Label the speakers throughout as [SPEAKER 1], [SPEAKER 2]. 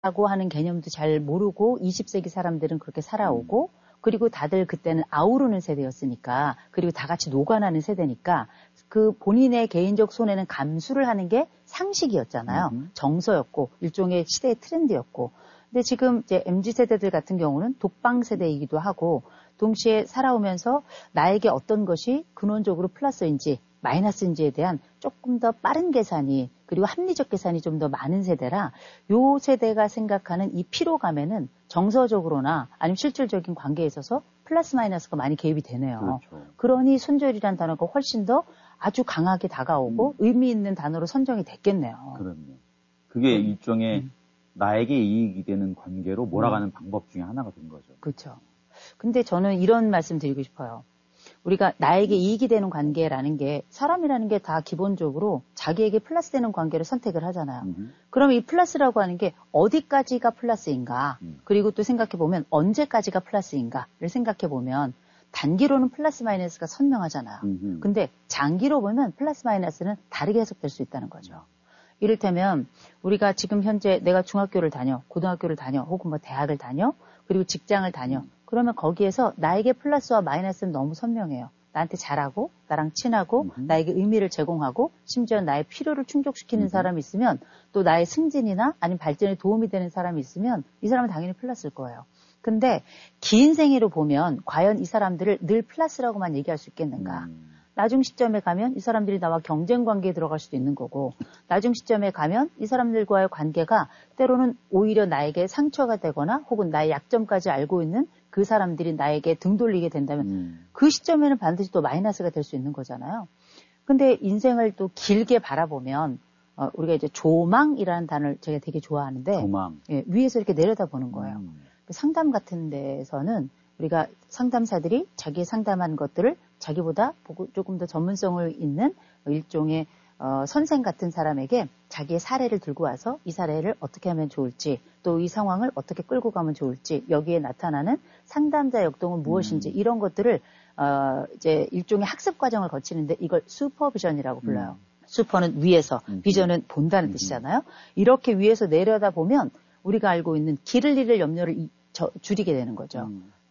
[SPEAKER 1] 라고 하는 개념도 잘 모르고 20세기 사람들은 그렇게 살아오고 그리고 다들 그때는 아우르는 세대였으니까 그리고 다 같이 녹아나는 세대니까 그 본인의 개인적 손해는 감수를 하는 게 상식이었잖아요. 정서였고 일종의 시대의 트렌드였고. 근데 지금 이제 MZ세대들 같은 경우는 독방 세대이기도 하고 동시에 살아오면서 나에게 어떤 것이 근원적으로 플러스인지 마이너스인지에 대한 조금 더 빠른 계산이 그리고 합리적 계산이 좀 더 많은 세대라 요 세대가 생각하는 이 피로감에는 정서적으로나 아니면 실질적인 관계에 있어서 플러스 마이너스가 많이 개입이 되네요.
[SPEAKER 2] 그렇죠.
[SPEAKER 1] 그러니 손절이라는 단어가 훨씬 더 아주 강하게 다가오고 의미 있는 단어로 선정이 됐겠네요.
[SPEAKER 2] 그럼요. 그게 일종의 나에게 이익이 되는 관계로 몰아가는 방법 중에 하나가 된 거죠.
[SPEAKER 1] 그렇죠. 근데 저는 이런 말씀 드리고 싶어요. 우리가 나에게 이익이 되는 관계라는 게 사람이라는 게 다 기본적으로 자기에게 플러스 되는 관계를 선택을 하잖아요. 그럼 이 플러스라고 하는 게 어디까지가 플러스인가 그리고 또 생각해보면 언제까지가 플러스인가를 생각해보면 단기로는 플러스 마이너스가 선명하잖아요. 근데 장기로 보면 플러스 마이너스는 다르게 해석될 수 있다는 거죠. 이를테면 우리가 지금 현재 내가 중학교를 다녀, 고등학교를 다녀, 혹은 뭐 대학을 다녀, 그리고 직장을 다녀. 그러면 거기에서 나에게 플러스와 마이너스는 너무 선명해요. 나한테 잘하고, 나랑 친하고, 나에게 의미를 제공하고, 심지어 나의 필요를 충족시키는 사람이 있으면, 또 나의 승진이나 아니면 발전에 도움이 되는 사람이 있으면 이 사람은 당연히 플러스일 거예요. 근데 긴 생애로 보면 과연 이 사람들을 늘 플러스라고만 얘기할 수 있겠는가? 나중 시점에 가면 이 사람들이 나와 경쟁 관계에 들어갈 수도 있는 거고 나중 시점에 가면 이 사람들과의 관계가 때로는 오히려 나에게 상처가 되거나 혹은 나의 약점까지 알고 있는 그 사람들이 나에게 등 돌리게 된다면 그 시점에는 반드시 또 마이너스가 될 수 있는 거잖아요. 근데 인생을 또 길게 바라보면 우리가 이제 조망이라는 단어를 제가 되게 좋아하는데
[SPEAKER 2] 조망.
[SPEAKER 1] 예, 위에서 이렇게 내려다보는 거예요. 상담 같은 데서는 우리가 상담사들이 자기의 상담한 것들을 자기보다 조금 더 전문성을 있는 일종의 선생 같은 사람에게 자기의 사례를 들고 와서 이 사례를 어떻게 하면 좋을지 또 이 상황을 어떻게 끌고 가면 좋을지 여기에 나타나는 상담자 역동은 무엇인지 이런 것들을 이제 일종의 학습 과정을 거치는데 이걸 슈퍼비전이라고 불러요. 슈퍼는 위에서, 비전은 본다는 뜻이잖아요. 이렇게 위에서 내려다보면 우리가 알고 있는 길을 잃을 염려를 줄이게 되는 거죠.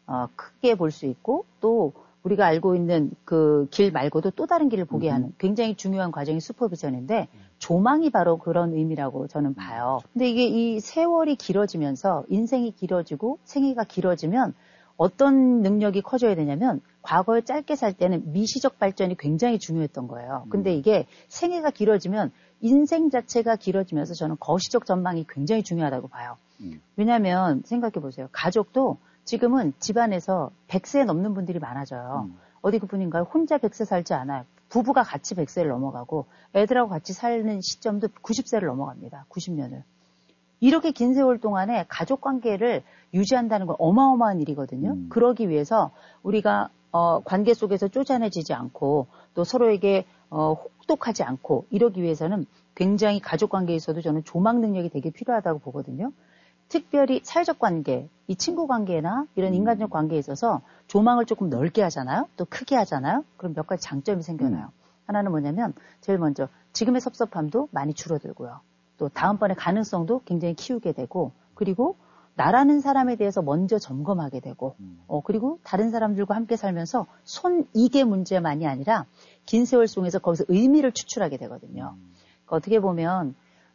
[SPEAKER 1] 크게 볼 수 있고 또 우리가 알고 있는 그 길 말고도 또 다른 길을 보게 하는 굉장히 중요한 과정이 슈퍼비전인데 조망이 바로 그런 의미라고 저는 봐요. 근데 이게 이 세월이 길어지면서 인생이 길어지고 생애가 길어지면 어떤 능력이 커져야 되냐면 과거에 짧게 살 때는 미시적 발전이 굉장히 중요했던 거예요. 근데 이게 생애가 길어지면 인생 자체가 길어지면서 저는 거시적 전망이 굉장히 중요하다고 봐요. 왜냐하면 생각해 보세요. 가족도 지금은 집안에서 100세 넘는 분들이 많아져요. 어디 그분인가요? 혼자 100세 살지 않아요. 부부가 같이 100세를 넘어가고 애들하고 같이 사는 시점도 90세를 넘어갑니다. 90년을. 이렇게 긴 세월 동안에 가족 관계를 유지한다는 건 어마어마한 일이거든요. 그러기 위해서 우리가 관계 속에서 쪼잔해지지 않고 또 서로에게 혹독하지 않고 이러기 위해서는 굉장히 가족 관계에서도 저는 조망 능력이 되게 필요하다고 보거든요. 특별히 사회적 관계, 이 친구 관계나 이런 인간적 관계에 있어서 조망을 조금 넓게 하잖아요. 또 크게 하잖아요. 그럼 몇 가지 장점이 생겨나요. 하나는 뭐냐면 제일 먼저 지금의 섭섭함도 많이 줄어들고요. 또 다음번에 가능성도 굉장히 키우게 되고 그리고 나라는 사람에 대해서 먼저 점검하게 되고 그리고 다른 사람들과 함께 살면서 손익의 문제만이 아니라 긴 세월 속에서 거기서 의미를 추출하게 되거든요. 그러니까 어떻게 보면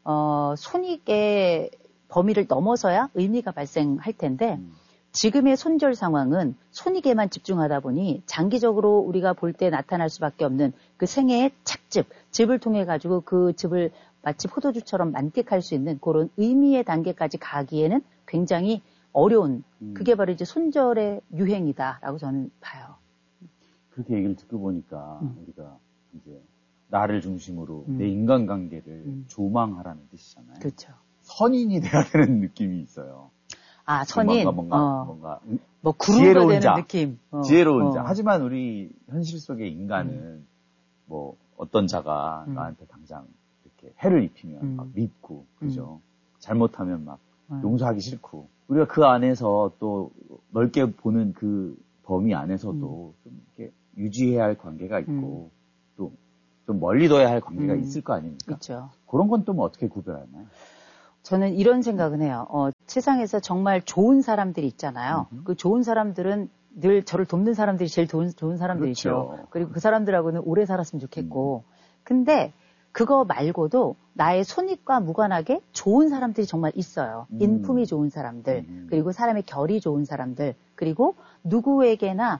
[SPEAKER 1] 손익의 범위를 넘어서야 의미가 발생할 텐데 지금의 손절 상황은 손익에만 집중하다 보니 장기적으로 우리가 볼 때 나타날 수밖에 없는 그 생애의 착즙, 즙을 통해 가지고 그 즙을 마치 포도주처럼 만끽할 수 있는 그런 의미의 단계까지 가기에는 굉장히 어려운 그게 바로 이제 손절의 유행이다라고 저는 봐요.
[SPEAKER 2] 그렇게 얘기를 듣고 보니까 우리가 이제 나를 중심으로 내 인간관계를 조망하라는 뜻이잖아요.
[SPEAKER 1] 그렇죠.
[SPEAKER 2] 선인이 돼야 되는 느낌이 있어요.
[SPEAKER 1] 아, 선인?
[SPEAKER 2] 뭔가
[SPEAKER 1] 뭐 구루가 되는 느낌.
[SPEAKER 2] 지혜로운 자. 하지만 우리 현실 속의 인간은 뭐 어떤 자가 나한테 당장 이렇게 해를 입히면 막 믿고, 그죠? 잘못하면 막 용서하기 싫고. 우리가 그 안에서 또 넓게 보는 그 범위 안에서도 좀 이렇게 유지해야 할 관계가 있고 또 좀 멀리 둬야 할 관계가 있을 거 아닙니까?
[SPEAKER 1] 그렇죠.
[SPEAKER 2] 그런 건 또 뭐 어떻게 구별하나요?
[SPEAKER 1] 저는 이런 생각은 해요. 세상에서 정말 좋은 사람들이 있잖아요. 그 좋은 사람들은 늘 저를 돕는 사람들이 제일 좋은 사람들이죠.
[SPEAKER 2] 그렇죠.
[SPEAKER 1] 그리고 그 사람들하고는 오래 살았으면 좋겠고. 근데 그거 말고도 나의 손익과 무관하게 좋은 사람들이 정말 있어요. 인품이 좋은 사람들, 그리고 사람의 결이 좋은 사람들, 그리고 누구에게나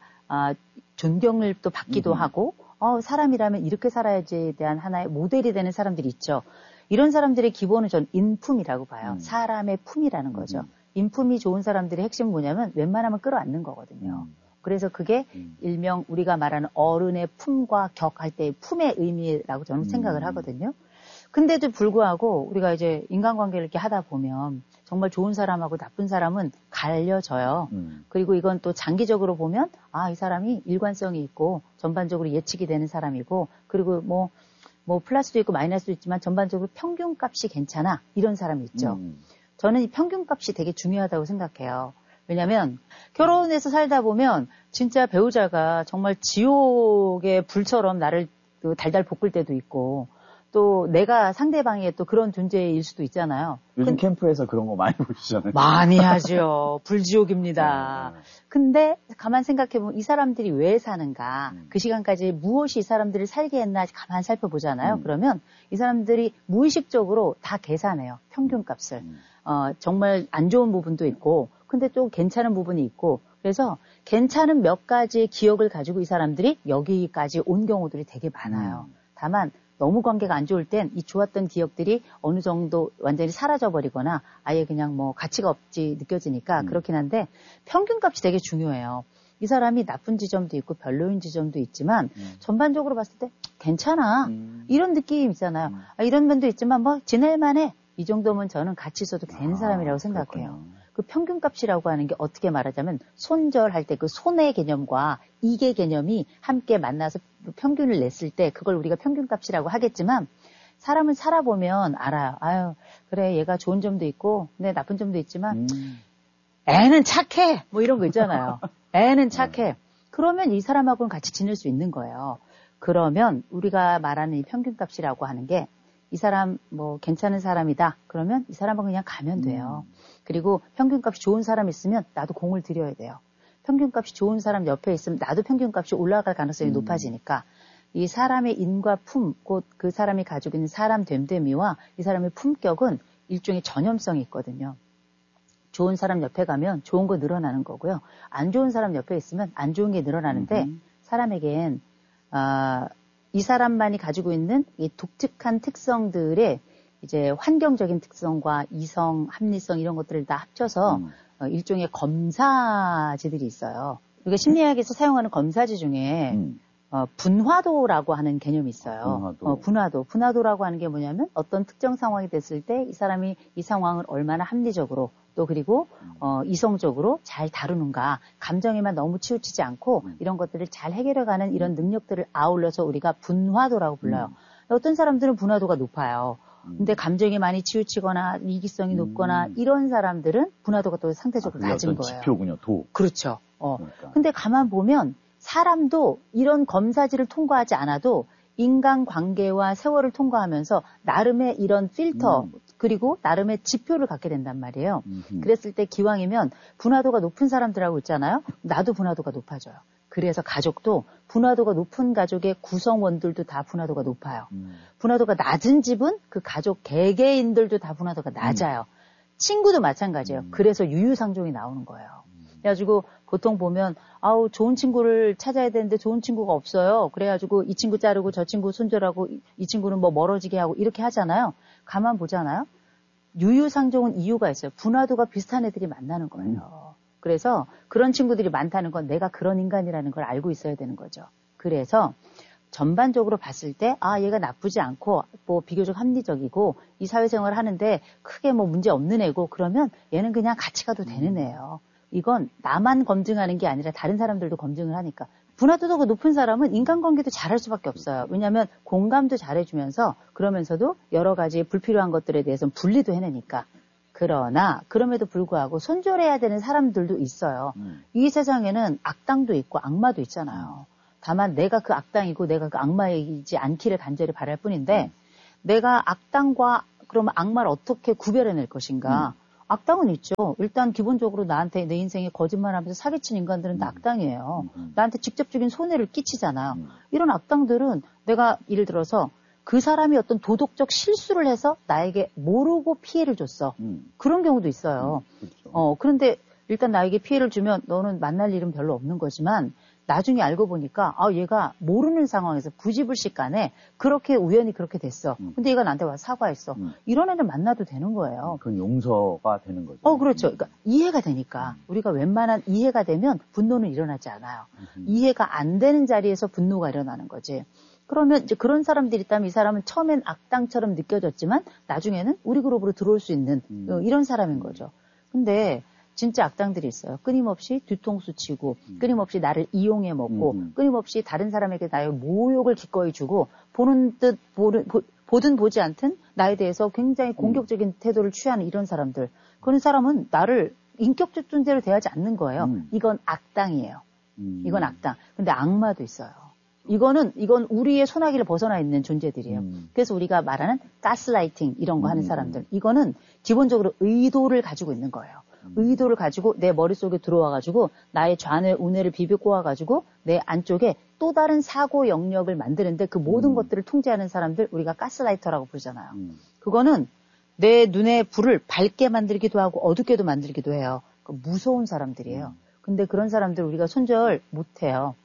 [SPEAKER 1] 존경을 또 받기도 하고 사람이라면 이렇게 살아야지에 대한 하나의 모델이 되는 사람들이 있죠. 이런 사람들의 기본은 전 인품이라고 봐요. 사람의 품이라는 거죠. 인품이 좋은 사람들의 핵심은 뭐냐면 웬만하면 끌어안는 거거든요. 그래서 그게 일명 우리가 말하는 어른의 품과 격할 때의 품의 의미라고 저는 생각을 하거든요. 근데도 불구하고 우리가 이제 인간관계를 이렇게 하다 보면 정말 좋은 사람하고 나쁜 사람은 갈려져요. 그리고 이건 또 장기적으로 보면 이 사람이 일관성이 있고 전반적으로 예측이 되는 사람이고 그리고 뭐 플러스도 있고 마이너스도 있지만 전반적으로 평균값이 괜찮아 이런 사람이 있죠. 저는 이 평균값이 되게 중요하다고 생각해요. 왜냐면 결혼해서 살다 보면 진짜 배우자가 정말 지옥의 불처럼 나를 달달 볶을 때도 있고 또 내가 상대방의 또 그런 존재일 수도 있잖아요.
[SPEAKER 2] 요즘 캠프에서 그런 거 많이 보시잖아요.
[SPEAKER 1] 많이 하죠. 불지옥입니다. 근데 가만 생각해보면 이 사람들이 왜 사는가, 그 시간까지 무엇이 이 사람들을 살게 했나 가만 살펴보잖아요. 그러면 이 사람들이 무의식적으로 다 계산해요. 평균값을. 정말 안 좋은 부분도 있고 근데 또 괜찮은 부분이 있고 그래서 괜찮은 몇 가지의 기억을 가지고 이 사람들이 여기까지 온 경우들이 되게 많아요. 다만 너무 관계가 안 좋을 땐 이 좋았던 기억들이 어느 정도 완전히 사라져버리거나 아예 그냥 뭐 가치가 없지 느껴지니까 그렇긴 한데 평균값이 되게 중요해요. 이 사람이 나쁜 지점도 있고 별로인 지점도 있지만 전반적으로 봤을 때 괜찮아. 이런 느낌 있잖아요. 이런 면도 있지만 뭐 지낼만해. 이 정도면 저는 같이 있어도 되는 사람이라고 생각해요.
[SPEAKER 2] 그렇군요.
[SPEAKER 1] 그 평균값이라고 하는 게 어떻게 말하자면 손절할 때 그 손의 개념과 이계 개념이 함께 만나서 평균을 냈을 때 그걸 우리가 평균값이라고 하겠지만 사람을 살아보면 알아요. 아유 그래 얘가 좋은 점도 있고 근데 나쁜 점도 있지만 애는 착해 뭐 이런 거 있잖아요. 애는 착해. 그러면 이 사람하고는 같이 지낼 수 있는 거예요. 그러면 우리가 말하는 이 평균값이라고 하는 게 이 사람 뭐 괜찮은 사람이다. 그러면 이 사람은 그냥 가면 돼요. 그리고 평균값이 좋은 사람 있으면 나도 공을 들여야 돼요. 평균값이 좋은 사람 옆에 있으면 나도 평균값이 올라갈 가능성이 높아지니까 이 사람의 인과 품, 곧 그 사람이 가지고 있는 사람 됨됨이와 이 사람의 품격은 일종의 전염성이 있거든요. 좋은 사람 옆에 가면 좋은 거 늘어나는 거고요. 안 좋은 사람 옆에 있으면 안 좋은 게 늘어나는데 사람에겐 이 사람만이 가지고 있는 이 독특한 특성들의 이제 환경적인 특성과 이성, 합리성 이런 것들을 다 합쳐서 일종의 검사지들이 있어요. 우리가 심리학에서 사용하는 검사지 중에 분화도라고 하는 개념이 있어요. 분화도라고 하는 게 뭐냐면 어떤 특정 상황이 됐을 때 이 사람이 이 상황을 얼마나 합리적으로 또 그리고 이성적으로 잘 다루는가, 감정에만 너무 치우치지 않고 이런 것들을 잘 해결해가는 이런 능력들을 아울러서 우리가 분화도라고 불러요. 어떤 사람들은 분화도가 높아요. 근데 감정이 많이 치우치거나 이기성이 높거나 이런 사람들은 분화도가 또 상대적으로 낮은 거예요.
[SPEAKER 2] 지표군요, 도.
[SPEAKER 1] 그렇죠. 그러니까. 근데 가만 보면 사람도 이런 검사지를 통과하지 않아도 인간관계와 세월을 통과하면서 나름의 이런 필터 그리고 나름의 지표를 갖게 된단 말이에요. 그랬을 때 기왕이면 분화도가 높은 사람들하고 있잖아요. 나도 분화도가 높아져요. 그래서 가족도 분화도가 높은 가족의 구성원들도 다 분화도가 높아요. 분화도가 낮은 집은 그 가족 개개인들도 다 분화도가 낮아요. 친구도 마찬가지예요. 그래서 유유상종이 나오는 거예요. 그래가지고 보통 보면 좋은 친구를 찾아야 되는데 좋은 친구가 없어요. 그래가지고 이 친구 자르고 저 친구 손절하고 이 친구는 뭐 멀어지게 하고 이렇게 하잖아요. 가만 보잖아요. 유유상종은 이유가 있어요. 분화도가 비슷한 애들이 만나는 거예요. 그래서 그런 친구들이 많다는 건 내가 그런 인간이라는 걸 알고 있어야 되는 거죠. 그래서 전반적으로 봤을 때 얘가 나쁘지 않고 뭐 비교적 합리적이고 이 사회생활을 하는데 크게 뭐 문제 없는 애고 그러면 얘는 그냥 같이 가도 되는 애예요. 이건 나만 검증하는 게 아니라 다른 사람들도 검증을 하니까. 분화도가 높은 사람은 인간관계도 잘할 수밖에 없어요. 왜냐하면 공감도 잘해주면서 그러면서도 여러 가지 불필요한 것들에 대해서는 분리도 해내니까. 그러나 그럼에도 불구하고 손절해야 되는 사람들도 있어요. 이 세상에는 악당도 있고 악마도 있잖아요. 다만 내가 그 악당이고 내가 그 악마이지 않기를 간절히 바랄 뿐인데 내가 악당과 그러면 악마를 어떻게 구별해낼 것인가? 악당은 있죠. 일단 기본적으로 나한테 내 인생에 거짓말하면서 사기친 인간들은 다 악당이에요. 나한테 직접적인 손해를 끼치잖아요. 이런 악당들은 내가 예를 들어서 그 사람이 어떤 도덕적 실수를 해서 나에게 모르고 피해를 줬어. 그런 경우도 있어요.
[SPEAKER 2] 그렇죠.
[SPEAKER 1] 그런데 일단 나에게 피해를 주면 너는 만날 일은 별로 없는 거지만 나중에 알고 보니까 얘가 모르는 상황에서 부지불식간에 그렇게 우연히 그렇게 됐어. 근데 얘가 나한테 와서 사과했어. 이런 애들 만나도 되는 거예요.
[SPEAKER 2] 그건 용서가 되는 거죠.
[SPEAKER 1] 그렇죠. 그러니까 이해가 되니까 우리가 웬만한 이해가 되면 분노는 일어나지 않아요. 이해가 안 되는 자리에서 분노가 일어나는 거지. 그러면 이제 그런 사람들이 있다면 이 사람은 처음엔 악당처럼 느껴졌지만 나중에는 우리 그룹으로 들어올 수 있는 이런 사람인 거죠. 근데 진짜 악당들이 있어요. 끊임없이 뒤통수 치고 끊임없이 나를 이용해 먹고 끊임없이 다른 사람에게 나의 모욕을 기꺼이 주고 보든 보지 않든 나에 대해서 굉장히 공격적인 태도를 취하는 이런 사람들. 그런 사람은 나를 인격적 존재로 대하지 않는 거예요. 이건 악당이에요. 이건 악당. 근데 악마도 있어요. 이건 우리의 소나기를 벗어나 있는 존재들이에요. 그래서 우리가 말하는 가스라이팅 이런 거 하는 사람들. 이거는 기본적으로 의도를 가지고 있는 거예요. 의도를 가지고 내 머릿속에 들어와가지고 나의 좌뇌, 우뇌를 비벼 꼬아가지고 내 안쪽에 또 다른 사고 영역을 만드는데 그 모든 것들을 통제하는 사람들 우리가 가스라이터라고 부르잖아요. 그거는 내 눈에 불을 밝게 만들기도 하고 어둡게도 만들기도 해요. 무서운 사람들이에요. 근데 그런 사람들 우리가 손절 못해요.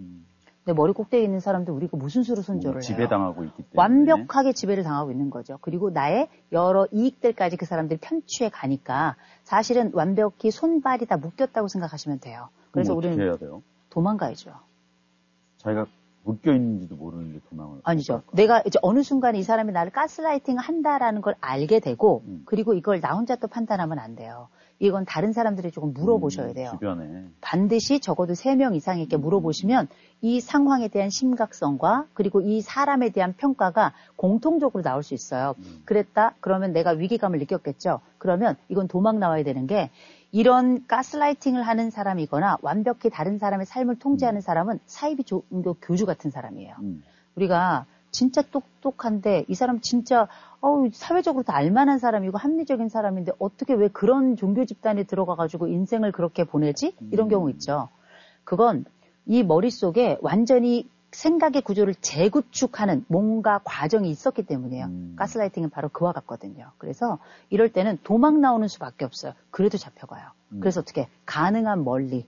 [SPEAKER 1] 내 머리 꼭대기에 있는 사람들 우리가 무슨 수로 손절을 해요?
[SPEAKER 2] 지배당하고 있기 때문에.
[SPEAKER 1] 완벽하게 지배를 당하고 있는 거죠. 그리고 나의 여러 이익들까지 그 사람들이 편취해 가니까 사실은 완벽히 손발이 다 묶였다고 생각하시면 돼요. 그래서 우리는
[SPEAKER 2] 어떻게 해야 돼요?
[SPEAKER 1] 도망가야죠.
[SPEAKER 2] 자기가 묶여 있는지도 모르는데 도망을.
[SPEAKER 1] 아니죠. 내가 이제 어느 순간 이 사람이 나를 가스라이팅 한다라는 걸 알게 되고 그리고 이걸 나 혼자 또 판단하면 안 돼요. 이건 다른 사람들이 조금 물어보셔야 돼요.
[SPEAKER 2] 주변에.
[SPEAKER 1] 반드시 적어도 3명 이상에게 물어보시면 이 상황에 대한 심각성과 그리고 이 사람에 대한 평가가 공통적으로 나올 수 있어요. 그랬다? 그러면 내가 위기감을 느꼈겠죠. 그러면 이건 도망 나와야 되는 게 이런 가스라이팅을 하는 사람이거나 완벽히 다른 사람의 삶을 통제하는 사람은 사이비 종교 교주 같은 사람이에요. 우리가 진짜 똑똑한데 이 사람 진짜 사회적으로 다 알만한 사람이고 합리적인 사람인데 어떻게 왜 그런 종교 집단에 들어가가지고 인생을 그렇게 보내지? 이런 경우 있죠. 그건 이 머릿속에 완전히 생각의 구조를 재구축하는 뭔가 과정이 있었기 때문이에요. 가스라이팅은 바로 그와 같거든요. 그래서 이럴 때는 도망 나오는 수밖에 없어요. 그래도 잡혀가요. 그래서 어떻게 가능한 멀리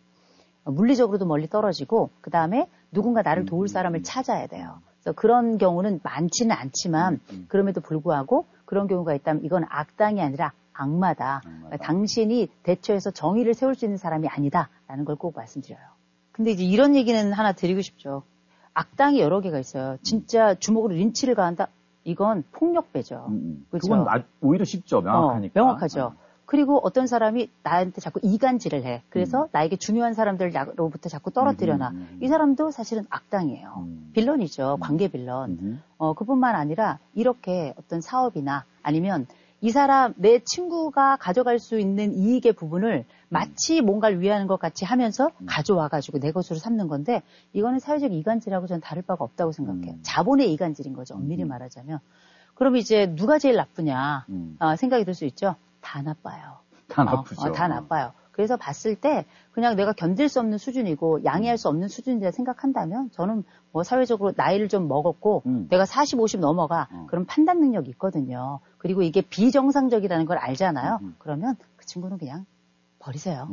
[SPEAKER 1] 물리적으로도 멀리 떨어지고 그 다음에 누군가 나를 도울 사람을 찾아야 돼요. 그래서 그런 경우는 많지는 않지만 그럼에도 불구하고 그런 경우가 있다면 이건 악당이 아니라 악마다. 그러니까 당신이 대처해서 정의를 세울 수 있는 사람이 아니다라는 걸 꼭 말씀드려요. 근데 이제 이런 얘기는 하나 드리고 싶죠. 악당이 여러 개가 있어요. 진짜 주먹으로 린치를 가한다? 이건 폭력배죠. 그렇죠?
[SPEAKER 2] 그건 오히려 쉽죠. 명확하니까.
[SPEAKER 1] 명확하죠. 그리고 어떤 사람이 나한테 자꾸 이간질을 해. 그래서 나에게 중요한 사람들로부터 자꾸 떨어뜨려놔. 이 사람도 사실은 악당이에요. 빌런이죠. 관계 빌런. 그뿐만 아니라 이렇게 어떤 사업이나 아니면 이 사람, 내 친구가 가져갈 수 있는 이익의 부분을 마치 뭔가를 위하는 것 같이 하면서 가져와가지고 내 것으로 삼는 건데 이거는 사회적 이간질하고 전 다를 바가 없다고 생각해요. 자본의 이간질인 거죠. 엄밀히 말하자면. 그럼 이제 누가 제일 나쁘냐 생각이 들 수 있죠. 다 나빠요.
[SPEAKER 2] 다 나쁘죠.
[SPEAKER 1] 다 나빠요. 그래서 봤을 때 그냥 내가 견딜 수 없는 수준이고 양해할 수 없는 수준이라 생각한다면 저는 뭐 사회적으로 나이를 좀 먹었고 내가 40, 50 넘어가 그런 판단 능력이 있거든요. 그리고 이게 비정상적이라는 걸 알잖아요. 그러면 그 친구는 그냥 버리세요.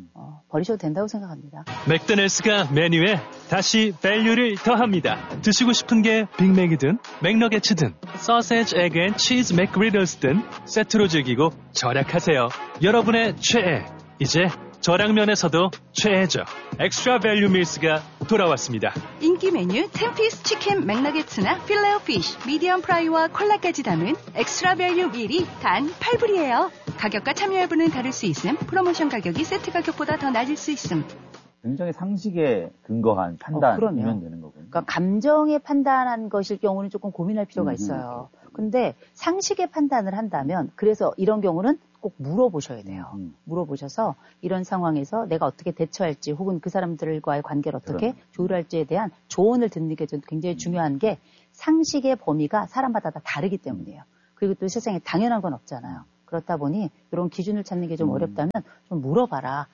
[SPEAKER 1] 버리셔도 된다고 생각합니다.
[SPEAKER 3] 맥도날드가 메뉴에 다시 밸류를 더합니다. 드시고 싶은 게 빅맥이든 맥너게츠든 소세지, 에그 앤 치즈 맥그리들스든 세트로 즐기고 절약하세요. 여러분의 최애, 이제 저량면에서도 최애죠. 엑스트라 밸류 밀스가 돌아왔습니다.
[SPEAKER 4] 인기 메뉴 10피스 치킨 맥너게츠나 필레오 피쉬, 미디엄 프라이와 콜라까지 담은 엑스트라 밸류 밀이 단 8불이에요. 가격과 참여 여부는 다를 수 있음. 프로모션 가격이 세트 가격보다 더 낮을 수 있음.
[SPEAKER 2] 굉장히 상식에 근거한 판단이면 되는 거군요.
[SPEAKER 1] 그러니까 감정에 판단한 것일 경우는 조금 고민할 필요가 있어요. 근데 상식에 판단을 한다면 그래서 이런 경우는 꼭 물어보셔야 돼요. 물어보셔서 이런 상황에서 내가 어떻게 대처할지 혹은 그 사람들과의 관계를 어떻게 조율할지에 대한 조언을 듣는 게 굉장히 중요한 게 상식의 범위가 사람마다 다 다르기 때문이에요. 그리고 또 세상에 당연한 건 없잖아요. 그렇다 보니 이런 기준을 찾는 게 좀 어렵다면 좀 물어봐라.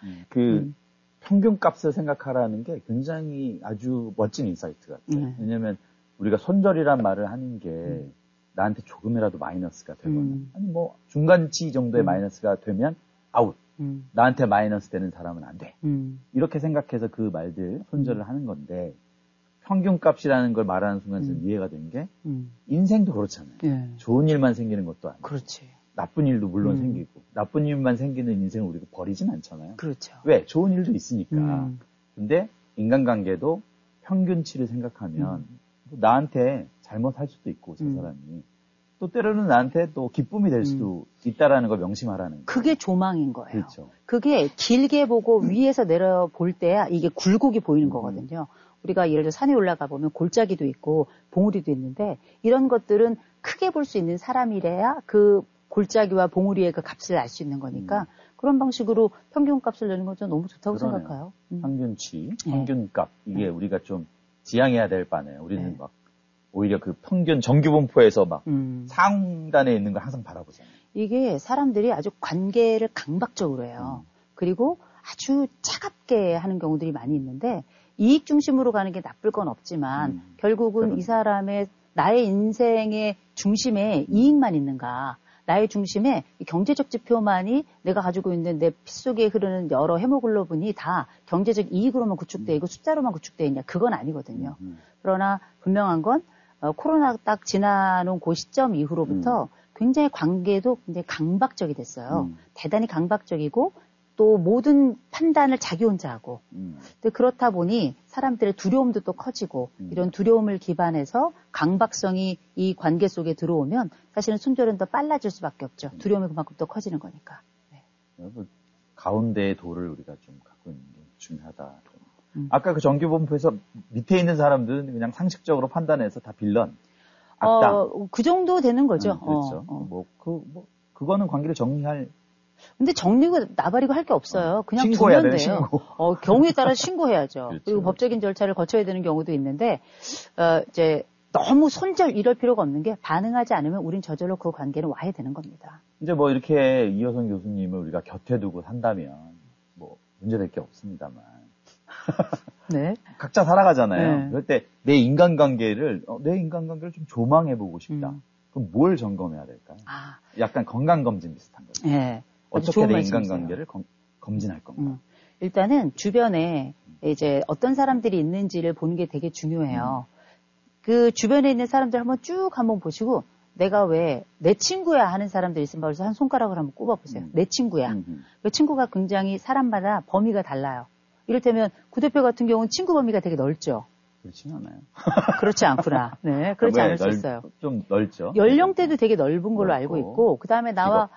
[SPEAKER 2] 평균값을 생각하라는 게 굉장히 아주 멋진 인사이트 같아요. 왜냐면 우리가 손절이란 말을 하는 게 나한테 조금이라도 마이너스가 되거나 아니 뭐 중간치 정도의 마이너스가 되면 아웃. 나한테 마이너스 되는 사람은 안 돼. 이렇게 생각해서 그 말들 손절을 하는 건데 평균값이라는 걸 말하는 순간 저는 이해가 된 게 인생도 그렇잖아요.
[SPEAKER 1] 예.
[SPEAKER 2] 좋은 일만 생기는 것도 아니고
[SPEAKER 1] 그렇지.
[SPEAKER 2] 나쁜 일도 물론 생기고 나쁜 일만 생기는 인생을 우리가 버리진 않잖아요.
[SPEAKER 1] 그렇죠.
[SPEAKER 2] 왜? 좋은 일도 있으니까. 근데 인간관계도 평균치를 생각하면 나한테 잘못할 수도 있고 저 사람이 또 때로는 나한테 또 기쁨이 될 수도 있다라는 걸 명심하라는 거예요.
[SPEAKER 1] 그게 조망인 거예요.
[SPEAKER 2] 그렇죠.
[SPEAKER 1] 그게 길게 보고 위에서 내려볼 때야 이게 굴곡이 보이는 거거든요. 우리가 예를 들어 산에 올라가 보면 골짜기도 있고 봉우리도 있는데 이런 것들은 크게 볼 수 있는 사람이래야 그 골짜기와 봉우리의 그 값을 알 수 있는 거니까 그런 방식으로 평균값을 내는 건 저는 너무 좋다고
[SPEAKER 2] 그러네요.
[SPEAKER 1] 생각해요.
[SPEAKER 2] 평균치, 평균값 이게 우리가 좀 지향해야 될 바네요. 우리는 막 오히려 그 평균 정규분포에서 막 상단에 있는 걸 항상 바라보잖아요.
[SPEAKER 1] 이게 사람들이 아주 관계를 강박적으로 해요. 그리고 아주 차갑게 하는 경우들이 많이 있는데 이익 중심으로 가는 게 나쁠 건 없지만 결국은 이 사람의 나의 인생의 중심에 이익만 있는가 나의 중심에 경제적 지표만이 내가 가지고 있는 내 피 속에 흐르는 여러 헤모글로빈이 다 경제적 이익으로만 구축되어 있고 숫자로만 구축되어 있냐 그건 아니거든요. 그러나 분명한 건 코로나 딱 지나는 그 시점 이후로부터 굉장히 관계도 굉장히 강박적이 됐어요. 대단히 강박적이고 또 모든 판단을 자기 혼자 하고 근데 그렇다 보니 사람들의 두려움도 또 커지고 이런 두려움을 기반해서 강박성이 이 관계 속에 들어오면 사실은 손절은 더 빨라질 수밖에 없죠. 두려움이 그만큼 더 커지는 거니까. 네.
[SPEAKER 2] 가운데의 도를 우리가 좀 갖고 있는 게 중요하다. 아까 그 정규분포에서 밑에 있는 사람들은 그냥 상식적으로 판단해서 다 빌런, 악당.
[SPEAKER 1] 그 정도 되는 거죠.
[SPEAKER 2] 그렇죠. 그거는 관계를 정리할.
[SPEAKER 1] 근데 정리고 나발이고 할 게 없어요. 그냥
[SPEAKER 2] 신고해야
[SPEAKER 1] 두면
[SPEAKER 2] 돼요.
[SPEAKER 1] 돼요.
[SPEAKER 2] 신고.
[SPEAKER 1] 경우에 따라 신고해야죠.
[SPEAKER 2] 그렇죠.
[SPEAKER 1] 그리고 법적인 절차를 거쳐야 되는 경우도 있는데 이제 너무 손절 이럴 필요가 없는 게 반응하지 않으면 우린 저절로 그 관계는 와야 되는 겁니다.
[SPEAKER 2] 이제 뭐 이렇게 이효성 교수님을 우리가 곁에 두고 산다면 뭐 문제될 게 없습니다만.
[SPEAKER 1] 네.
[SPEAKER 2] 각자 살아가잖아요.
[SPEAKER 1] 네.
[SPEAKER 2] 그럴 때 내 인간관계를 좀 조망해보고 싶다. 그럼 뭘 점검해야 될까요? 약간 건강검진 비슷한 거죠.
[SPEAKER 1] 네.
[SPEAKER 2] 어떻게 내 인간관계를 검진할 건가?
[SPEAKER 1] 일단은 주변에 이제 어떤 사람들이 있는지를 보는 게 되게 중요해요. 그 주변에 있는 사람들 한번 보시고 내가 왜 내 친구야 하는 사람들 있으면 벌써 한 손가락을 한번 꼽아보세요. 내 친구야. 그 친구가 굉장히 사람마다 범위가 달라요. 이를테면 구 대표 같은 경우는 친구 범위가 되게 넓죠.
[SPEAKER 2] 그렇진 않아요.
[SPEAKER 1] 그렇지 않구나. 네, 그렇지 않을 수 있어요.
[SPEAKER 2] 좀 넓죠.
[SPEAKER 1] 연령대도 되게 넓은 걸로 알고 있고, 그 다음에 나와